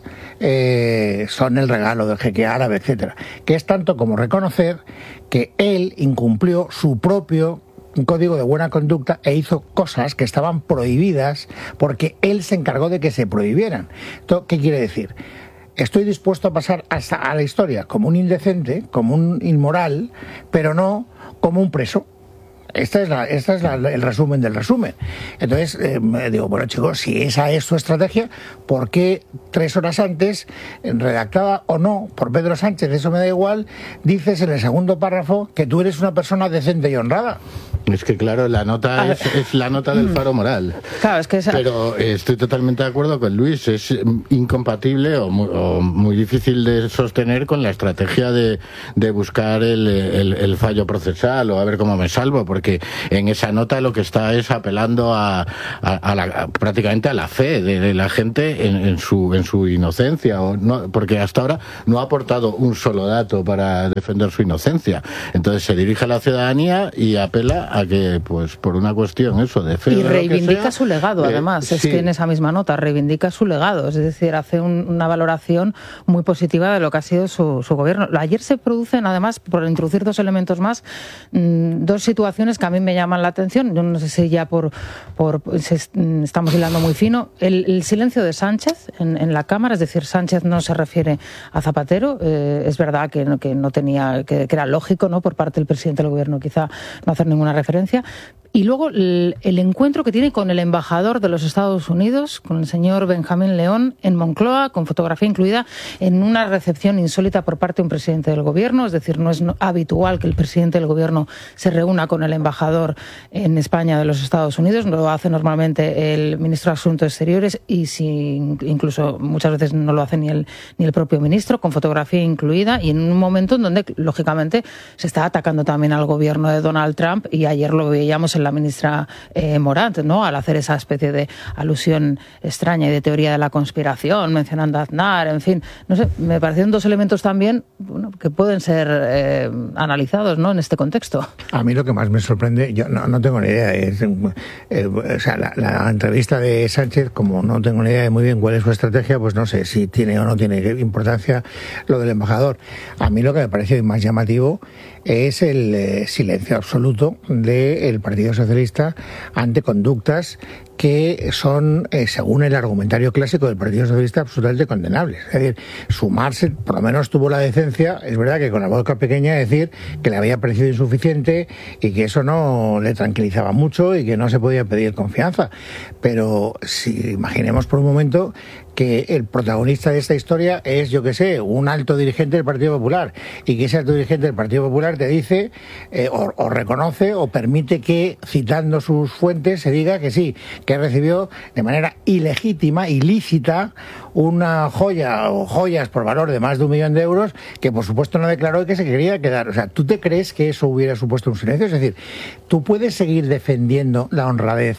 eh, son el regalo del jeque árabe, etcétera, que es tanto como reconocer que él incumplió su propio código de buena conducta e hizo cosas que estaban prohibidas porque él se encargó de que se prohibieran. ¿Qué quiere decir? Estoy dispuesto a pasar hasta a la historia como un indecente, como un inmoral, pero no como un preso. Esta es, la, esta es la, el resumen del resumen. Entonces, eh, digo, bueno, chicos, si esa es su estrategia, ¿por qué tres horas antes, redactada o no por Pedro Sánchez, eso me da igual, dices en el segundo párrafo que tú eres una persona decente y honrada? Es que, claro, la nota es, es la nota del faro moral. Claro, es que esa... Pero eh, estoy totalmente de acuerdo con Luis. Es incompatible o muy, o muy difícil de sostener con la estrategia de, de buscar el, el, el fallo procesal o a ver cómo me salvo, porque en esa nota lo que está es apelando a, a, a, la, a prácticamente a la fe de, de la gente en, en, su, en su inocencia, o no, porque hasta ahora no ha aportado un solo dato para defender su inocencia. Entonces se dirige a la ciudadanía y apela a que, pues, por una cuestión eso de fe y o reivindica sea, su legado, eh, además, sí. es que en esa misma nota reivindica su legado, es decir, hace un, una valoración muy positiva de lo que ha sido su, su gobierno. Ayer se producen, además, por introducir dos elementos más, mmm, dos situaciones que a mí me llaman la atención. Yo no sé si ya por, por se, estamos hilando muy fino. El, el silencio de Sánchez en, en la Cámara, es decir, Sánchez no se refiere a Zapatero. Eh, es verdad que no, que no tenía, que, que era lógico, ¿no?, por parte del presidente del gobierno quizá no hacer ninguna referencia. Y luego el, el encuentro que tiene con el embajador de los Estados Unidos, con el señor Benjamín León, en Moncloa, con fotografía incluida, en una recepción insólita por parte de un presidente del gobierno. Es decir, no es no, habitual que el presidente del gobierno se reúna con el embajador en España de los Estados Unidos. Lo hace normalmente el ministro de Asuntos Exteriores y si, incluso muchas veces no lo hace ni el, ni el propio ministro, con fotografía incluida, y en un momento en donde, lógicamente, se está atacando también al gobierno de Donald Trump, y ayer lo veíamos en la ministra eh, Morant, ¿no?, al hacer esa especie de alusión extraña y de teoría de la conspiración, mencionando a Aznar, en fin, no sé, me parecieron dos elementos también, bueno, que pueden ser eh, analizados, ¿no?, en este contexto. A mí lo que más me sorprende, yo no, no tengo ni idea, es, eh, o sea, la, la entrevista de Sánchez, como no tengo ni idea de muy bien cuál es su estrategia, pues no sé si tiene o no tiene importancia lo del embajador. A mí lo que me parece más llamativo es el eh, silencio absoluto del Partido Socialista ante conductas que son, eh, según el argumentario clásico del Partido Socialista, absolutamente condenables. Es decir, sumarse, por lo menos tuvo la decencia, es verdad que con la boca pequeña, decir que le había parecido insuficiente y que eso no le tranquilizaba mucho y que no se podía pedir confianza. Pero si imaginemos por un momento que el protagonista de esta historia es, yo qué sé, un alto dirigente del Partido Popular, y que ese alto dirigente del Partido Popular te dice eh, o, o reconoce o permite que, citando sus fuentes, se diga que sí, que recibió de manera ilegítima, ilícita, una joya o joyas por valor de más de un millón de euros que por supuesto no declaró y que se quería quedar. O sea, ¿tú te crees que eso hubiera supuesto un silencio? Es decir, ¿tú puedes seguir defendiendo la honradez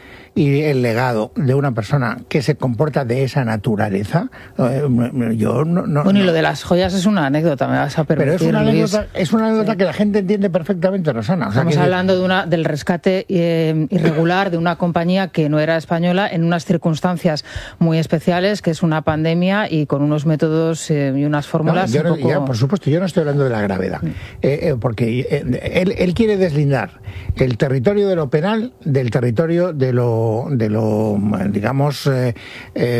y el legado de una persona que se comporta de esa naturaleza? Yo no, no, bueno, y no. lo de las joyas es una anécdota, me vas a permitir, pero es una Luis. anécdota, es una anécdota sí. que la gente entiende perfectamente, Rosana. O sea, Estamos que... hablando de una, del rescate eh, irregular de una compañía que no era española en unas circunstancias muy especiales, que es una pandemia, y con unos métodos eh, y unas fórmulas no, yo no, un poco... ya, por supuesto, yo no estoy hablando de la gravedad, mm. eh, eh, porque eh, él, él quiere deslindar el territorio de lo penal del territorio de lo... de lo digamos, eh, eh,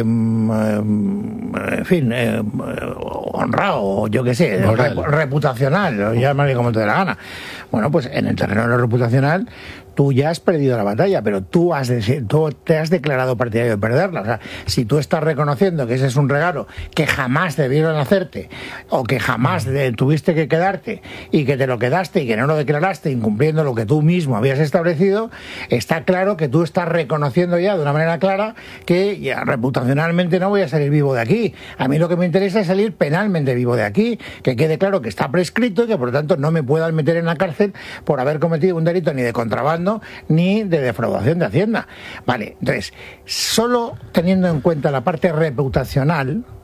en fin, eh, honrado, yo qué sé, rep, reputacional, llámale como te dé la gana. Bueno, pues en el terreno de lo reputacional tú ya has perdido la batalla, pero tú, has de, tú te has declarado partidario de perderla. O sea, si tú estás reconociendo que ese es un regalo que jamás debieron hacerte, o que jamás de, tuviste que quedarte, y que te lo quedaste y que no lo declaraste incumpliendo lo que tú mismo habías establecido, está claro que tú estás reconociendo ya de una manera clara que ya reputacionalmente no voy a salir vivo de aquí. A mí lo que me interesa es salir penalmente vivo de aquí, que quede claro que está prescrito y que por lo tanto no me puedan meter en la cárcel por haber cometido un delito ni de contrabando ni de defraudación de Hacienda. Vale, entonces, solo teniendo en cuenta la parte reputacional,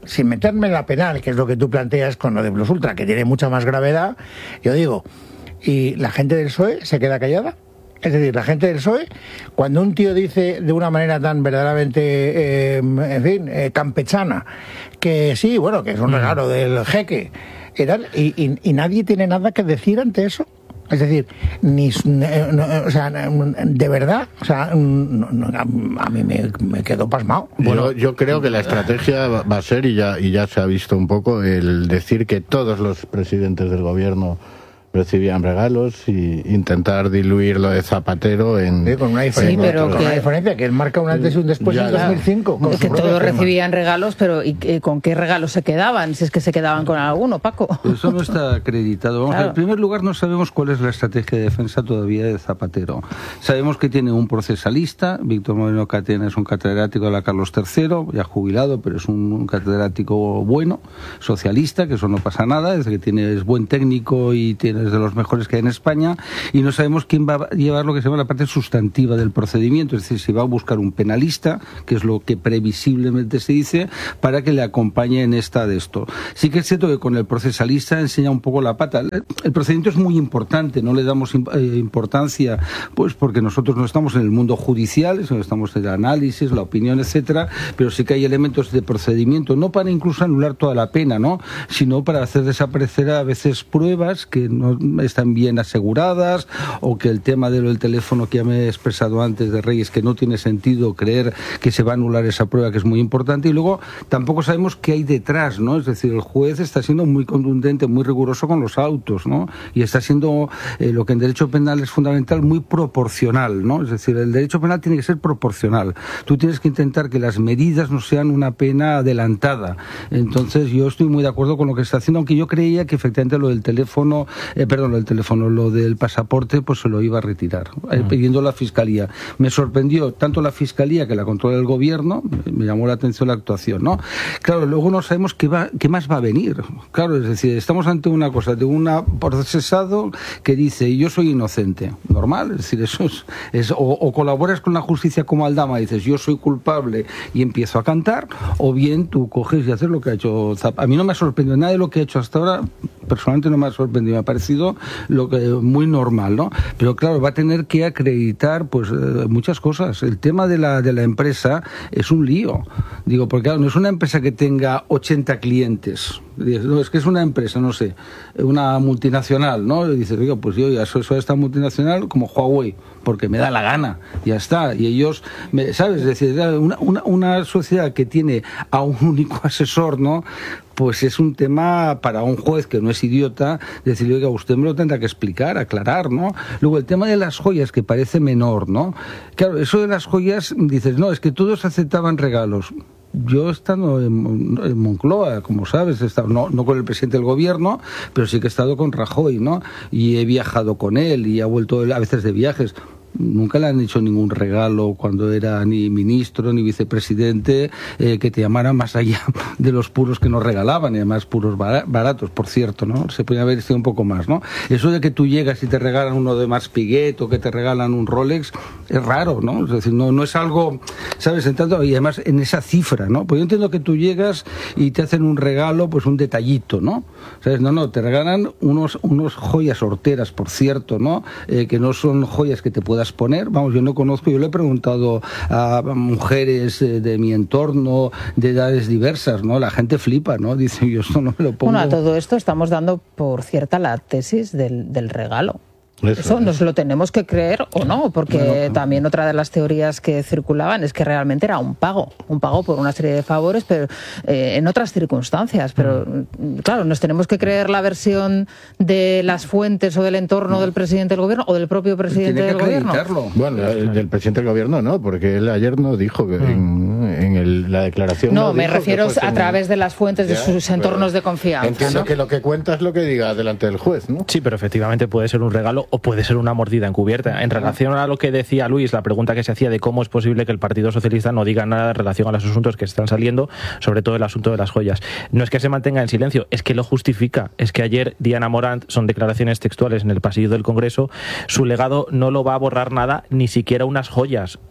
sin meterme en la penal, que es lo que tú planteas con lo de Plus Ultra, que tiene mucha más gravedad, yo digo, ¿y la gente del P S O E se queda callada? Es decir, la gente del P S O E, cuando un tío dice de una manera tan verdaderamente, eh, en fin, eh, campechana, que sí, bueno, que es un regalo del jeque, y, tal, y, y, y nadie tiene nada que decir ante eso. Es decir, ni, no, o sea, de verdad, o sea, no, no, a mí me, me quedo pasmado. Bueno, yo creo que la estrategia va a ser, y ya, y ya se ha visto un poco, el decir que todos los presidentes del gobierno recibían regalos y intentar diluir lo de Zapatero en... Sí, con una diferencia, sí, pero con que, una diferencia que él marca un antes y un después ya, en dos mil cinco. Es que todos recibían regalos, pero ¿y con qué regalos se quedaban? Si es que se quedaban con alguno, Paco. Eso no está acreditado. Vamos, claro. En primer lugar, no sabemos cuál es la estrategia de defensa todavía de Zapatero. Sabemos que tiene un procesalista, Víctor Moreno Catena es un catedrático de la Carlos tercero, ya jubilado, pero es un, un catedrático bueno, socialista, que eso no pasa nada, es que tiene, es buen técnico y tiene es de los mejores que hay en España, y no sabemos quién va a llevar lo que se llama la parte sustantiva del procedimiento, es decir, si va a buscar un penalista, que es lo que previsiblemente se dice, para que le acompañe en esta de esto. Sí que es cierto que con el procesalista enseña un poco la pata. El procedimiento es muy importante, no le damos importancia, pues porque nosotros no estamos en el mundo judicial, sino estamos en el análisis, la opinión, etcétera, pero sí que hay elementos de procedimiento, no para incluso anular toda la pena, ¿no?, sino para hacer desaparecer a veces pruebas que no están bien aseguradas, o que el tema del teléfono que ya me he expresado antes de Reyes, que no tiene sentido creer que se va a anular esa prueba, que es muy importante, y luego tampoco sabemos qué hay detrás, ¿no? Es decir, el juez está siendo muy contundente, muy riguroso con los autos, ¿no? Y está siendo eh, lo que en derecho penal es fundamental, muy proporcional, ¿no? Es decir, el derecho penal tiene que ser proporcional. Tú tienes que intentar que las medidas no sean una pena adelantada. Entonces, yo estoy muy de acuerdo con lo que está haciendo, aunque yo creía que efectivamente lo del teléfono Eh, perdón, el teléfono, lo del pasaporte, pues se lo iba a retirar, eh, pidiendo la Fiscalía. Me sorprendió tanto la Fiscalía, que la controla el Gobierno, me llamó la atención la actuación, ¿no? Claro, luego no sabemos qué, va, qué más va a venir. Claro, es decir, estamos ante una cosa de un procesado que dice, yo soy inocente. Normal, es decir, eso es... es o, o colaboras con la justicia como Aldama y dices, yo soy culpable y empiezo a cantar, o bien tú coges y haces lo que ha hecho Zapatero. A mí no me ha sorprendido nada de lo que ha hecho hasta ahora, personalmente no me ha sorprendido, me ha parecido lo que muy normal, ¿no? Pero claro, va a tener que acreditar pues eh, muchas cosas. El tema de la de la empresa es un lío. Digo, porque claro, no es una empresa que tenga ochenta clientes. No, es que es una empresa, no sé, una multinacional, ¿no? Y dices, oiga, pues yo ya soy, soy esta multinacional como Huawei, porque me da la gana, ya está. Y ellos, me, ¿sabes? Es decir, una, una, una sociedad que tiene a un único asesor, ¿no?, pues es un tema para un juez que no es idiota, decir, oiga, usted me lo tendrá que explicar, aclarar, ¿no? Luego, el tema de las joyas, que parece menor, ¿no? Claro, eso de las joyas, dices, no, es que todos aceptaban regalos. Yo he estado en, en Moncloa, como sabes, he estado, no, no con el presidente del gobierno, pero sí que he estado con Rajoy, ¿no? Y he viajado con él y ha vuelto a veces de viajes. Nunca le han hecho ningún regalo cuando era ni ministro ni vicepresidente eh, que te llamara más allá de los puros que nos regalaban, y además puros baratos, por cierto, ¿no? Se podía haber sido un poco más, ¿no? Eso de que tú llegas y te regalan uno de Mas Piguet o que te regalan un Rolex es raro, ¿no? Es decir, no, no es algo, ¿sabes? Entonces, y además en esa cifra, ¿no? Pues yo entiendo que tú llegas y te hacen un regalo, pues un detallito, ¿no? ¿Sabes? No, no, te regalan unos, unos joyas horteras, por cierto, ¿no? Eh, que no son joyas que te puedas poner, vamos, yo no conozco, yo le he preguntado a mujeres de mi entorno de edades diversas, ¿no? La gente flipa, ¿no? Dice, yo esto no me lo pongo. Bueno, a todo esto estamos dando por cierta la tesis del, del regalo. Eso, Eso nos lo tenemos que creer o no, porque bueno, también otra de las teorías que circulaban es que realmente era un pago, un pago por una serie de favores, pero eh, en otras circunstancias. Pero claro, nos tenemos que creer la versión de las fuentes o del entorno del presidente del gobierno o del propio presidente del gobierno. Bueno, el del presidente del gobierno no, porque él ayer no dijo que en, en el, la declaración. No, no me refiero a través de las fuentes de ya, sus entornos de confianza. Entiendo, ¿no?, que lo que cuenta es lo que diga delante del juez, ¿no? Sí, pero efectivamente puede ser un regalo o puede ser una mordida encubierta. En relación a lo que decía Luis, la pregunta que se hacía de cómo es posible que el Partido Socialista no diga nada en relación a los asuntos que están saliendo, sobre todo el asunto de las joyas. No es que se mantenga en silencio, es que lo justifica. Es que ayer Diana Morant, son declaraciones textuales en el pasillo del Congreso, su legado no lo va a borrar nada, ni siquiera unas joyas.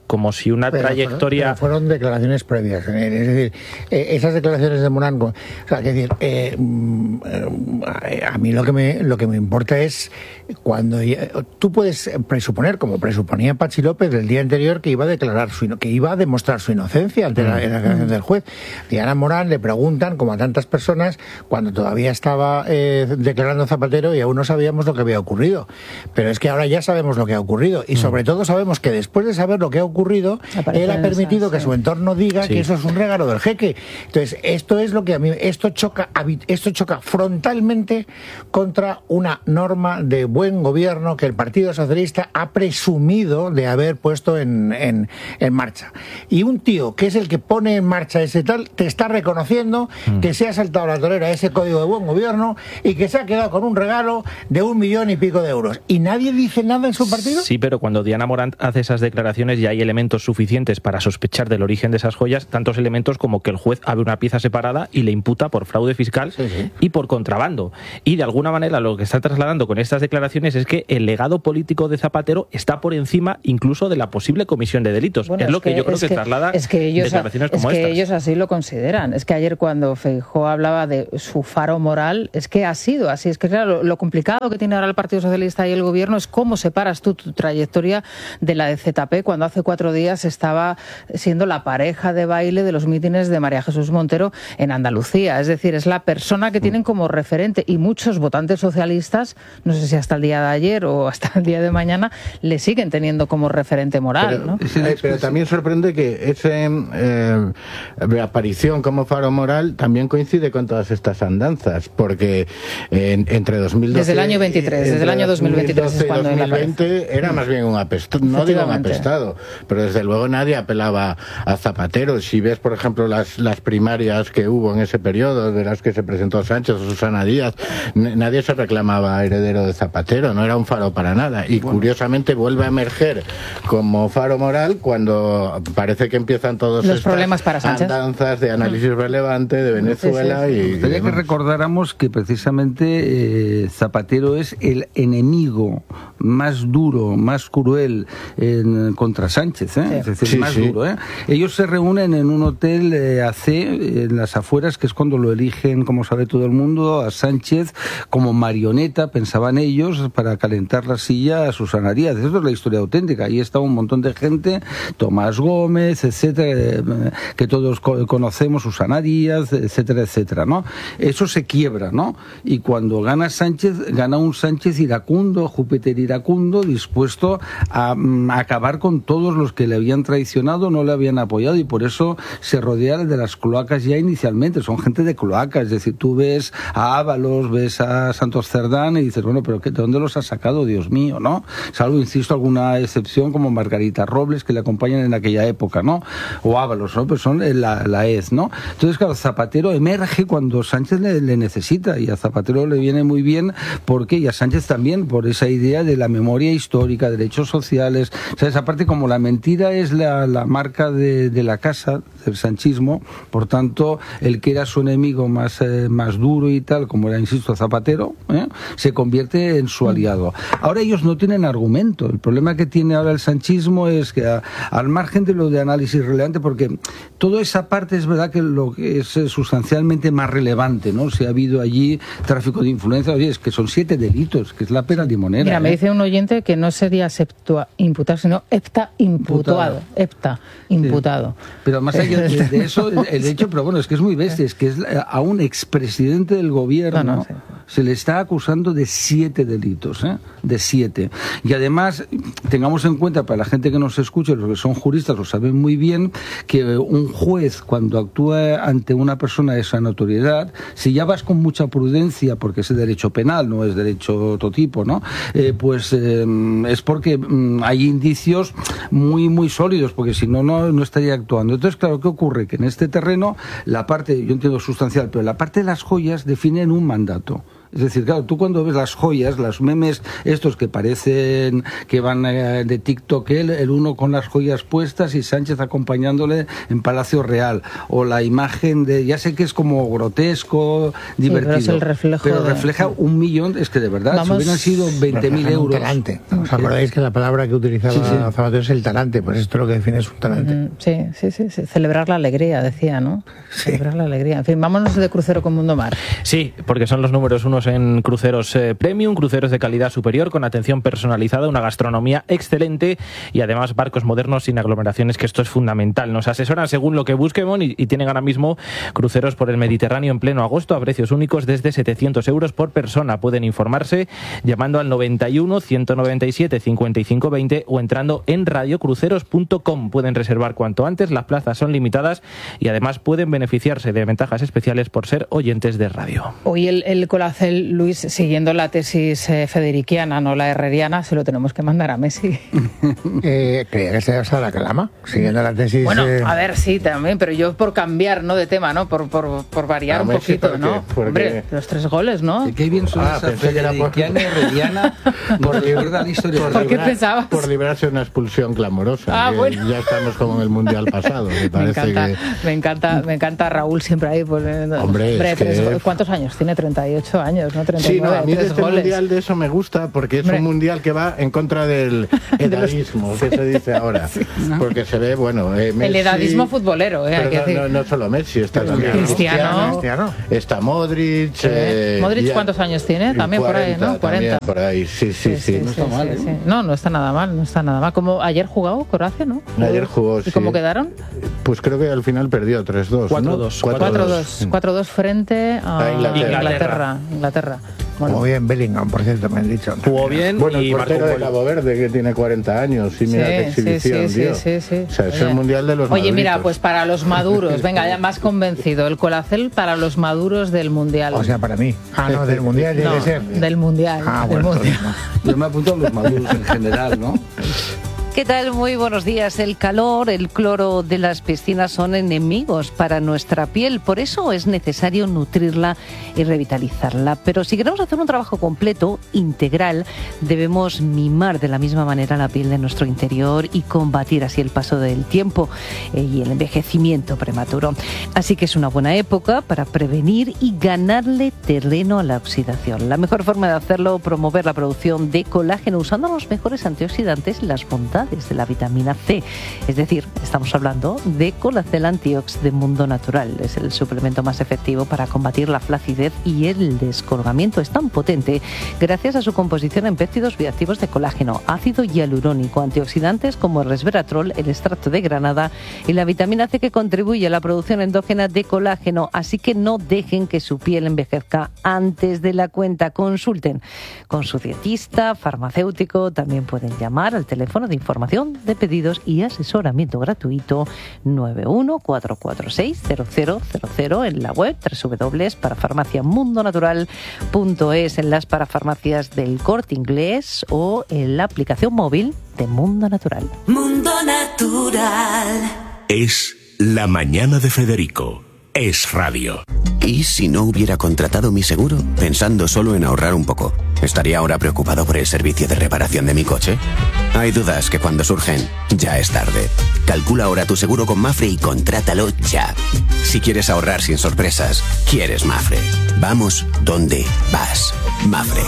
como si una pero trayectoria... Fueron, fueron declaraciones previas, es decir, eh, esas declaraciones de Morán, o sea, es decir, eh, eh, a mí lo que me lo que me importa es cuando tú puedes presuponer, como presuponía Patxi López el día anterior, que iba a declarar su, que iba a demostrar su inocencia ante la, en la declaración del juez. Diana Morán le preguntan, como a tantas personas, cuando todavía estaba eh, declarando Zapatero y aún no sabíamos lo que había ocurrido. Pero es que ahora ya sabemos lo que ha ocurrido y sobre todo sabemos que después de saber lo que ha ocurrido, él ha permitido que su entorno diga sí. que eso es un regalo del jeque. Entonces, esto es lo que a mí, esto choca, esto choca frontalmente contra una norma de buen gobierno que el Partido Socialista ha presumido de haber puesto en, en, en marcha. Y un tío que es el que pone en marcha ese tal, te está reconociendo mm. que se ha saltado la torera ese código de buen gobierno y que se ha quedado con un regalo de un millón y pico de euros. ¿Y nadie dice nada en su partido? Sí, pero cuando Diana Morán hace esas declaraciones ya hay elementos suficientes para sospechar del origen de esas joyas, tantos elementos como que el juez abre una pieza separada y le imputa por fraude fiscal sí, sí. y por contrabando. Y de alguna manera lo que está trasladando con estas declaraciones es que el legado político de Zapatero está por encima incluso de la posible comisión de delitos. Bueno, es lo que, que yo creo que, que traslada es que ellos, declaraciones como es que estas. Ellos así lo consideran. Es que ayer cuando Feijóo hablaba de su faro moral, es que ha sido así. Es que claro, lo, lo complicado que tiene ahora el Partido Socialista y el Gobierno es cómo separas tú tu trayectoria de la de Z P cuando hace cuatro días estaba siendo la pareja de baile de los mítines de María Jesús Montero en Andalucía. Es decir, es la persona que tienen como referente y muchos votantes socialistas, no sé si hasta el día de ayer o hasta el día de mañana, le siguen teniendo como referente moral. Pero, ¿no? eh, pero también sorprende que esa eh, aparición como faro moral también coincide con todas estas andanzas, porque eh, entre dos mil doce... Desde el año veintitrés, desde el año dos mil veintitrés es cuando dos mil veinte era más bien un apestado, no digo un apestado, pero desde luego nadie apelaba a Zapatero. Si ves, por ejemplo, las, las primarias que hubo en ese periodo, de las que se presentó Sánchez o Susana Díaz, nadie se reclamaba heredero de Zapatero, no era un faro para nada. Y bueno, curiosamente vuelve a emerger como faro moral cuando parece que empiezan todos los problemas para Sánchez, andanzas de análisis relevante de Venezuela. Sí, sí, sí. Y me gustaría que recordáramos que precisamente eh, Zapatero es el enemigo más duro, más cruel en, contra Sánchez, ¿eh? Sí. Es decir, sí, más sí. duro, ¿eh? Ellos se reúnen en un hotel eh, A C en las afueras, que es cuando lo eligen, como sabe todo el mundo, a Sánchez como marioneta, pensaban ellos, para calentar la silla a Susana Díaz. Esto es la historia auténtica. Ahí está un montón de gente, Tomás Gómez, etcétera, que todos conocemos, Susana Díaz, etcétera, etcétera, ¿no? Eso se quiebra, ¿no? Y cuando gana Sánchez, gana un Sánchez iracundo, Júpiter iracundo, dispuesto a, a acabar con todos los que le habían traicionado, no le habían apoyado, y por eso se rodea de las cloacas ya inicialmente. Son gente de cloacas, es decir, tú ves a Ábalos, ves a Santos Cerdán y dices, bueno, pero ¿de dónde los ha sacado, Dios mío, no? Salvo, insisto, alguna excepción como Margarita Robles, que le acompañan en aquella época, ¿no? O Ábalos, ¿no? Pero son la, la E Z, ¿no? Entonces, claro, Zapatero emerge cuando Sánchez le, le necesita, y a Zapatero le viene muy bien porque, y a Sánchez también, por esa idea de la memoria histórica, derechos sociales, ¿sabes? Aparte, como la mentira es la, la marca de, de la casa, del sanchismo, por tanto, el que era su enemigo más, eh, más duro y tal, como era, insisto, Zapatero, ¿eh? se convierte en su aliado. Ahora ellos no tienen argumento. El problema que tiene ahora el sanchismo es que, a, al margen de lo de análisis relevante, porque toda esa parte es verdad que lo que es sustancialmente más relevante, ¿no? Si ha habido allí tráfico de influencia, oye, es que son siete delitos, que es la pena limonera. Mira, ¿eh? me dice un oyente que no sería septua imputado, sino hepta imputado. Hepta imputado. Sí. Pero más allá de, de eso, el hecho, pero bueno, es que es muy bestia, es que es a un expresidente del gobierno no, no, sí. se le está acusando de siete delitos, ¿eh? de siete. Y además, tengamos en cuenta, para la gente que nos escuche, los que son juristas lo saben muy bien, que un juez, cuando actúa ante una persona de esa notoriedad, si ya vas con mucha prudencia, porque es derecho penal, no es derecho otro tipo, ¿no? Eh, pues eh, es porque mm, hay indicios muy, muy sólidos, porque si no, no, no estaría actuando. Entonces, claro, ¿qué ocurre? Que en este terreno, la parte, yo entiendo sustancial, pero la parte de las joyas definen un mandato. Es decir, claro, tú cuando ves las joyas, los memes estos que parecen que van eh, de TikTok, el, el uno con las joyas puestas y Sánchez acompañándole en Palacio Real, o la imagen de, ya sé que es como grotesco, divertido, sí, pero, es el reflejo pero de... refleja un millón, es que de verdad, Vamos... si hubieran sido veinte mil euros... Un talante. ¿Os acordáis que la palabra que utilizaba sí, sí. Zapatero es el talante? Pues esto lo que define es un talante. Mm, sí, sí, sí, sí, celebrar la alegría, decía, ¿no? Sí. Celebrar la alegría. En fin, vámonos de crucero con Mundo Mar. Sí, porque son los números unos en cruceros eh, premium, cruceros de calidad superior, con atención personalizada, una gastronomía excelente y además barcos modernos sin aglomeraciones, que esto es fundamental. Nos asesoran según lo que busquemos y, y tienen ahora mismo cruceros por el Mediterráneo en pleno agosto a precios únicos desde setecientos euros por persona. Pueden informarse llamando al noventa y uno, ciento noventa y siete, cincuenta y cinco veinte o entrando en radio cruceros punto com. Pueden reservar cuanto antes, las plazas son limitadas y además pueden beneficiarse de ventajas especiales por ser oyentes de radio. Hoy el, el Colacel, Luis, siguiendo la tesis eh, federiquiana, no la herreriana, se lo tenemos que mandar a Messi. eh, creía que se iba a la calama, siguiendo la tesis... Bueno, eh... a ver, sí, también, pero yo por cambiar, ¿no?, de tema, ¿no?, por, por, por variar a un Messi, poquito, ¿no? Porque... Hombre, los tres goles, ¿no? ¿Y qué bien suena ah, esa federiquiana y herreriana? Por, la historia por, ¿Por qué librar, pensabas? Por librarse de una expulsión clamorosa. Ah, bueno. Ya estamos como en el Mundial pasado. Me, parece me, encanta, que... me encanta, me encanta Raúl siempre ahí. Pues, Hombre, hombre es tres, que... ¿cuántos años? Tiene treinta y ocho años, ¿no? treinta y nueve, sí, no, a mí de este goles. Mundial de eso me gusta porque es hombre. Un Mundial que va en contra del edadismo, que se dice ahora. Sí, ¿no? Porque se ve, bueno... Eh, Messi, el edadismo futbolero, ¿eh? Pero hay que no, decir. No, no solo Messi, está también Cristiano. Cristiano. Está Modric. Sí. Eh, ¿Modric ya, cuántos años tiene? También cuarenta, por ahí, ¿no? cuarenta. Por ahí, sí, sí, sí. sí, sí no sí, está mal, sí, ¿eh? sí. No, no está nada mal, no está nada mal. Como ayer jugó Croacia, ¿no? Ayer jugó, ¿Y sí. cómo quedaron? Pues creo que al final perdió tres dos. cuatro dos. cuatro dos. cuatro dos frente a, a Inglaterra. Inglaterra. Inglaterra. Bueno. Jugó bien Bellingham, por cierto, me han dicho. Jugó bien bueno, y el portero de Cabo Verde, que tiene cuarenta años, y mira sí, qué exhibición, sí, tío. Sí, sí, sí. O sea, es Oye. el mundial de los Oye, maduritos. mira, pues para los maduros, venga, ya más convencido, el Colacel para los maduros del mundial. O sea, para mí. Ah, no, del mundial tiene no, que ser. Del mundial. Ah, del bueno, mundial. Yo me apunto a los maduros en general, ¿no? ¿Qué tal? Muy buenos días. El calor, el cloro de las piscinas son enemigos para nuestra piel. Por eso es necesario nutrirla y revitalizarla. Pero si queremos hacer un trabajo completo, integral, debemos mimar de la misma manera la piel de nuestro interior y combatir así el paso del tiempo y el envejecimiento prematuro. Así que es una buena época para prevenir y ganarle terreno a la oxidación. La mejor forma de hacerlo, promover la producción de colágeno usando los mejores antioxidantes y las bondades de la vitamina C. Es decir, estamos hablando de Colacel Antiox de Mundo Natural. Es el suplemento más efectivo para combatir la flacidez y el descolgamiento. Es tan potente gracias a su composición en péptidos bioactivos de colágeno, ácido hialurónico, antioxidantes como el resveratrol, el extracto de granada y la vitamina C, que contribuye a la producción endógena de colágeno. Así que no dejen que su piel envejezca antes de la cuenta. Consulten con su dietista, farmacéutico. También pueden llamar al teléfono de información de pedidos y asesoramiento gratuito nueve uno cuatro cuatro seis cero cero cero cero en la web doble u doble u doble u punto parafarmacia mundo natural punto es, en las parafarmacias del Corte Inglés o en la aplicación móvil de Mundo Natural. Mundo Natural. Es La Mañana de Federico. Es radio. ¿Y si no hubiera contratado mi seguro? Pensando solo en ahorrar un poco, ¿estaría ahora preocupado por el servicio de reparación de mi coche? Hay dudas que cuando surgen, ya es tarde. Calcula ahora tu seguro con Mafre y contrátalo ya. Si quieres ahorrar sin sorpresas, quieres Mafre. Vamos donde vas. Mafre.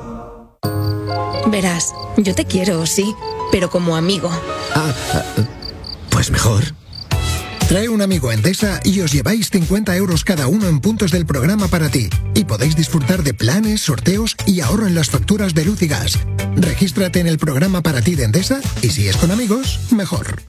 Verás, yo te quiero, sí, pero como amigo. Ah, pues mejor. Trae un amigo a Endesa y os lleváis cincuenta euros cada uno en puntos del programa para ti. Y podéis disfrutar de planes, sorteos y ahorro en las facturas de luz y gas. Regístrate en el programa para ti de Endesa y si es con amigos, mejor.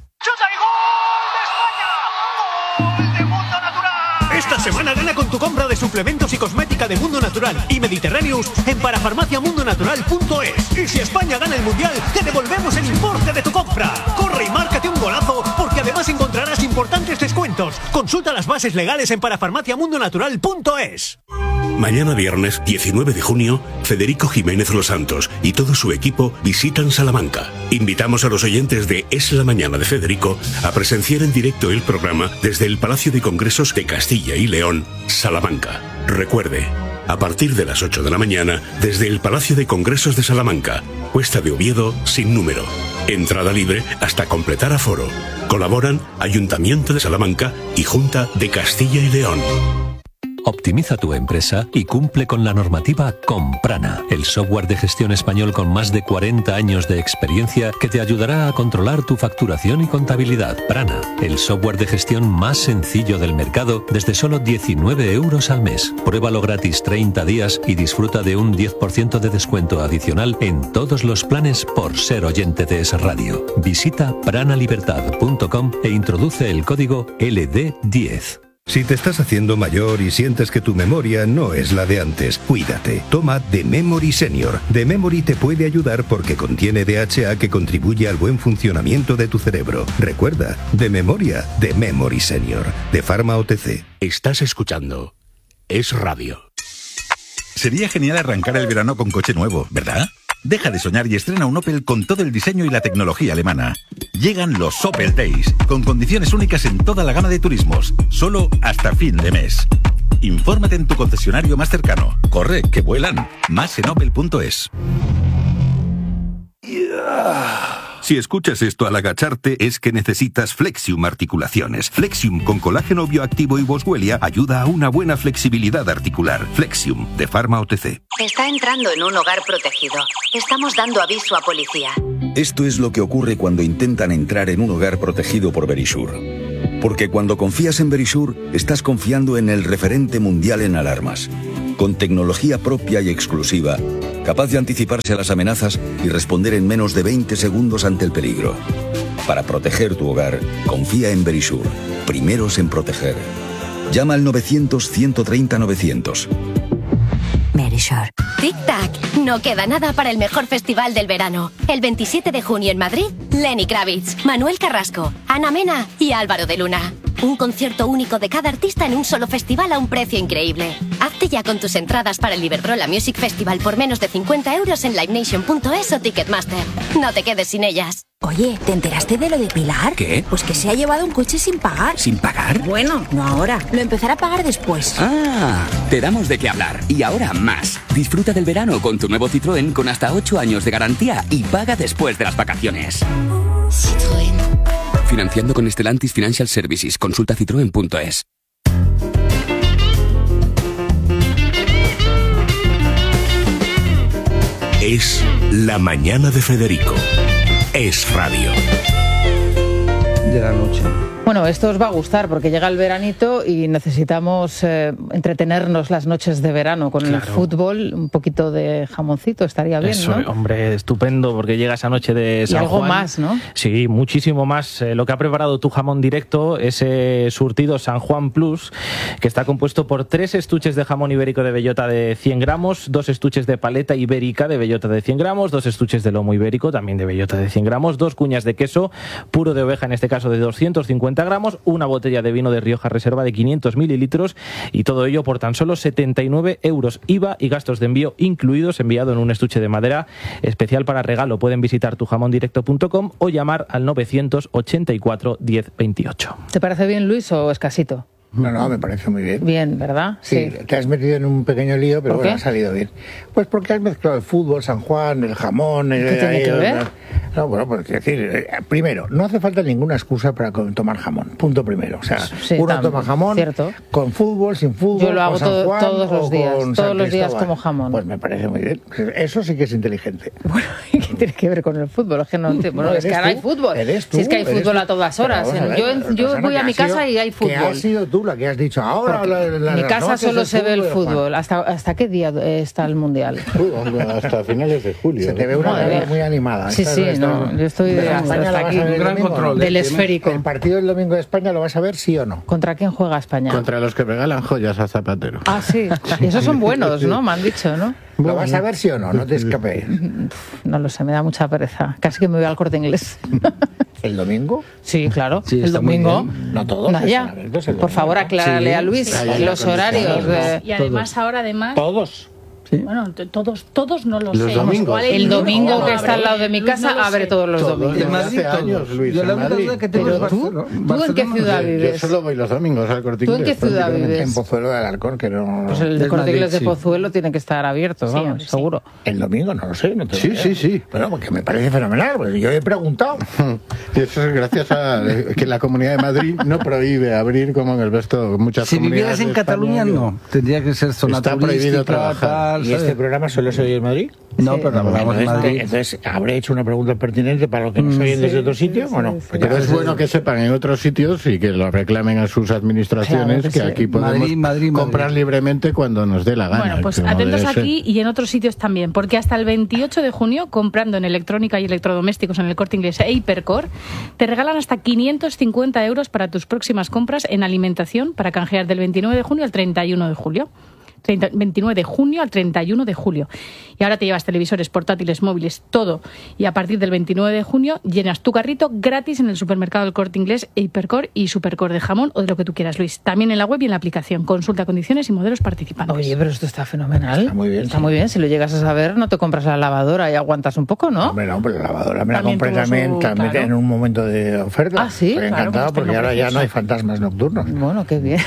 Esta semana gana con tu compra de suplementos y cosmética de Mundo Natural y Mediterráneos en parafarmacia mundo natural punto es. Y si España gana el Mundial, te devolvemos el importe de tu compra. Corre y márcate un golazo, porque además encontrarás importantes descuentos. Consulta las bases legales en parafarmacia mundo natural punto es. Mañana viernes diecinueve de junio, Federico Jiménez Los Santos y todo su equipo visitan Salamanca. Invitamos a los oyentes de Es la Mañana de Federico a presenciar en directo el programa desde el Palacio de Congresos de Castilla y León, Salamanca. Recuerde, a partir de las ocho de la mañana, desde el Palacio de Congresos de Salamanca, Cuesta de Oviedo sin número. Entrada libre hasta completar aforo. Colaboran Ayuntamiento de Salamanca y Junta de Castilla y León. Optimiza tu empresa y cumple con la normativa con Prana, el software de gestión español con más de cuarenta años de experiencia que te ayudará a controlar tu facturación y contabilidad. Prana, el software de gestión más sencillo del mercado desde solo diecinueve euros al mes. Pruébalo gratis treinta días y disfruta de un diez por ciento de descuento adicional en todos los planes por ser oyente de Es Radio. Visita prana libertad punto com e introduce el código L D diez. Si te estás haciendo mayor y sientes que tu memoria no es la de antes, cuídate. Toma The Memory Senior. The Memory te puede ayudar porque contiene D H A que contribuye al buen funcionamiento de tu cerebro. Recuerda, de memoria, The Memory Senior. De Pharma O T C. Estás escuchando Es Radio. Sería genial arrancar el verano con coche nuevo, ¿verdad? Deja de soñar y estrena un Opel con todo el diseño y la tecnología alemana. Llegan los Opel Days, con condiciones únicas en toda la gama de turismos, solo hasta fin de mes. Infórmate en tu concesionario más cercano. Corre, que vuelan. Más en opel punto es. Si escuchas esto al agacharte es que necesitas Flexium Articulaciones. Flexium con colágeno bioactivo y boswellia ayuda a una buena flexibilidad articular. Flexium, de Pharma O T C. Está entrando en un hogar protegido. Estamos dando aviso a policía. Esto es lo que ocurre cuando intentan entrar en un hogar protegido por Verisure. Porque cuando confías en Verisure, estás confiando en el referente mundial en alarmas. Con tecnología propia y exclusiva, capaz de anticiparse a las amenazas y responder en menos de veinte segundos ante el peligro. Para proteger tu hogar, confía en Verisure. Primeros en proteger. Llama al novecientos, ciento treinta, novecientos. Verisure. Tic-tac, no queda nada para el mejor festival del verano. El veintisiete de junio en Madrid, Lenny Kravitz, Manuel Carrasco, Ana Mena y Álvaro de Luna. Un concierto único de cada artista en un solo festival a un precio increíble. Hazte ya con tus entradas para el Iberdrola Music Festival por menos de cincuenta euros en live nation punto es o Ticketmaster. No te quedes sin ellas. Oye, ¿te enteraste de lo de Pilar? ¿Qué? Pues que se ha llevado un coche sin pagar. ¿Sin pagar? Bueno, no ahora. Lo empezará a pagar después. Ah, te damos de qué hablar. Y ahora más. Disfruta del verano con tu nuevo Citroën con hasta ocho años de garantía y paga después de las vacaciones. Citroën. Financiando con Stellantis Financial Services. Consulta citroen punto es. Es la mañana de Federico. Es Radio. De la noche. Bueno, esto os va a gustar porque llega el veranito y necesitamos eh, entretenernos las noches de verano con claro. el fútbol, un poquito de jamoncito, estaría bien, Eso, ¿no? Hombre, estupendo, porque llega esa noche de San Juan. Y algo Juan. más, ¿no? Sí, muchísimo más. Eh, lo que ha preparado Tu Jamón Directo, ese surtido San Juan Plus, que está compuesto por tres estuches de jamón ibérico de bellota de cien gramos, dos estuches de paleta ibérica de bellota de cien gramos, dos estuches de lomo ibérico, también de bellota de cien gramos, dos cuñas de queso puro de oveja, en este caso de doscientos cincuenta gramos, una botella de vino de Rioja Reserva de quinientos mililitros y todo ello por tan solo setenta y nueve euros, I V A y gastos de envío incluidos, enviado en un estuche de madera especial para regalo. Pueden visitar tu jamón directo punto com o llamar al novecientos ochenta y cuatro diez veintiocho. ¿Te parece bien, Luis, o escasito? No, no, me parece muy bien. Bien, ¿verdad? Sí, sí. Te has metido en un pequeño lío, pero bueno, ha salido bien. Pues porque has mezclado el fútbol, San Juan, el jamón... El, ¿Qué tiene el, que ver? No, bueno, pues es decir, eh, primero, no hace falta ninguna excusa para tomar jamón, punto primero. O sea, sí, uno tam, toma jamón cierto. con fútbol, sin fútbol, yo lo hago con San todo, Juan, todos los días, todos los días como jamón. Pues me parece muy bien. Eso sí que es inteligente. Bueno, ¿y qué tiene que ver con el fútbol? Es que no entiendo. Bueno, no, es que ahora tú, hay fútbol. Tú, si es que hay fútbol tú. a todas horas. Ver, yo yo voy a mi casa sido, y hay fútbol. Que has sido tú la que has dicho ahora. La, la, mi casa solo se ve el fútbol. ¿Hasta, ¿Hasta qué día está el Mundial? Hasta finales de julio. Se te ve una vez muy animada. Sí, sí, no, yo estoy de hasta, hasta aquí. Un gran control del esférico. El partido del domingo de España lo vas a ver, sí o no. ¿Contra quién juega España? Contra los que regalan joyas a Zapatero. Ah, sí. Y esos son buenos, ¿no? Me han dicho, ¿no? ¿Lo vas a ver, sí o no? No te escapes. No lo sé, me da mucha pereza. Casi que me voy al Corte Inglés. ¿El domingo? Sí, claro. Sí, el domingo. No todos. Naya, por favor, aclárale sí, a Luis sí, los horarios. De... Y además, todos. ahora, además. Todos. Sí. Bueno, todos, todos no lo Los sé. domingos. El domingo no que está al lado de mi Luis, casa no lo abre sé. todos los Todos, domingos. En Madrid, hace años, todos. Luis, Yo en la única Madrid. duda que tengo Pero es tú, Barcelona. ¿tú en qué Barcelona, ciudad no sé. vives? Yo solo voy los domingos al Corte ¿Tú en Inglés, qué ciudad prácticamente. vives? En Pozuelo de Alarcón, que no... Pues el de Es Corte Madrid, Inglés de sí. Pozuelo tiene que estar abierto, Sí, vamos, hombre, sí. seguro. El domingo, no lo sé. No tengo Sí, idea. sí, sí. Bueno, porque me parece fenomenal, porque yo he preguntado. Y eso es gracias a que la Comunidad de Madrid no prohíbe abrir como en el resto muchas Si comunidades vivieras en de Cataluña, España, no. Tendría que ser zona Está prohibido turística, trabajar. tal, ¿Y ¿sabes? este programa solo se oye en Madrid? No, Sí. pero hablamos de Entonces, Madrid. entonces, ¿habré hecho una pregunta pertinente para los que nos Mm, oyen sí, desde otro sitio o no? Pues Pero ya, es bueno que sepan en otros sitios y que lo reclamen a sus administraciones, Claro que que sí. aquí podemos Madrid, Madrid, Madrid. comprar libremente cuando nos dé la gana. Bueno, pues como atentos debe ser. aquí y en otros sitios también, porque hasta el veintiocho de junio, comprando en electrónica y electrodomésticos en el Corte Inglés e Hipercor, te regalan hasta quinientos cincuenta euros para tus próximas compras en alimentación para canjear del veintinueve de junio al treinta y uno de julio. treinta, veintinueve de junio al treinta y uno de julio. Y ahora te llevas televisores, portátiles, móviles, todo. Y a partir del veintinueve de junio llenas tu carrito gratis en el supermercado del Corte Inglés, Hipercor y Supercor de jamón o de lo que tú quieras, Luis. También en la web y en la aplicación. Consulta condiciones y modelos participantes. Oye, pero esto está fenomenal. Está muy bien. Está muy bien. Si lo llegas a saber, no te compras la lavadora y aguantas un poco, ¿no? Hombre, no, pero la lavadora me la También compré tuvo también, su- también claro. en un momento de oferta. Ah, sí, Estoy claro, encantado pues porque tengo ahora ya precioso. no hay fantasmas nocturnos. Bueno, qué bien.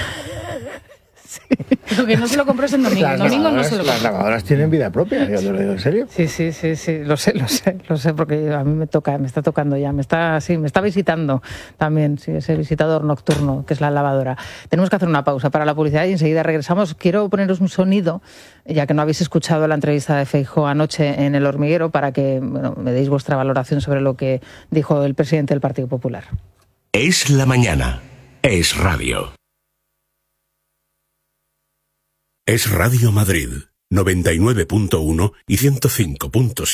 Lo que no se lo compras en domingo. Las En domingo no lavadoras, se lo las compras. lavadoras tienen vida propia, yo te lo digo en serio. Sí, sí, sí, sí, lo sé, lo sé, lo sé, porque a mí me toca, me está tocando ya, me está, sí, me está visitando también, sí, ese visitador nocturno que es la lavadora. Tenemos que hacer una pausa para la publicidad y enseguida regresamos. Quiero poneros un sonido, ya que no habéis escuchado la entrevista de Feijóo anoche en El Hormiguero, para que bueno, me deis vuestra valoración sobre lo que dijo el presidente del Partido Popular. Es la mañana. Es radio. Es Radio Madrid, noventa y nueve punto uno y ciento cinco punto siete.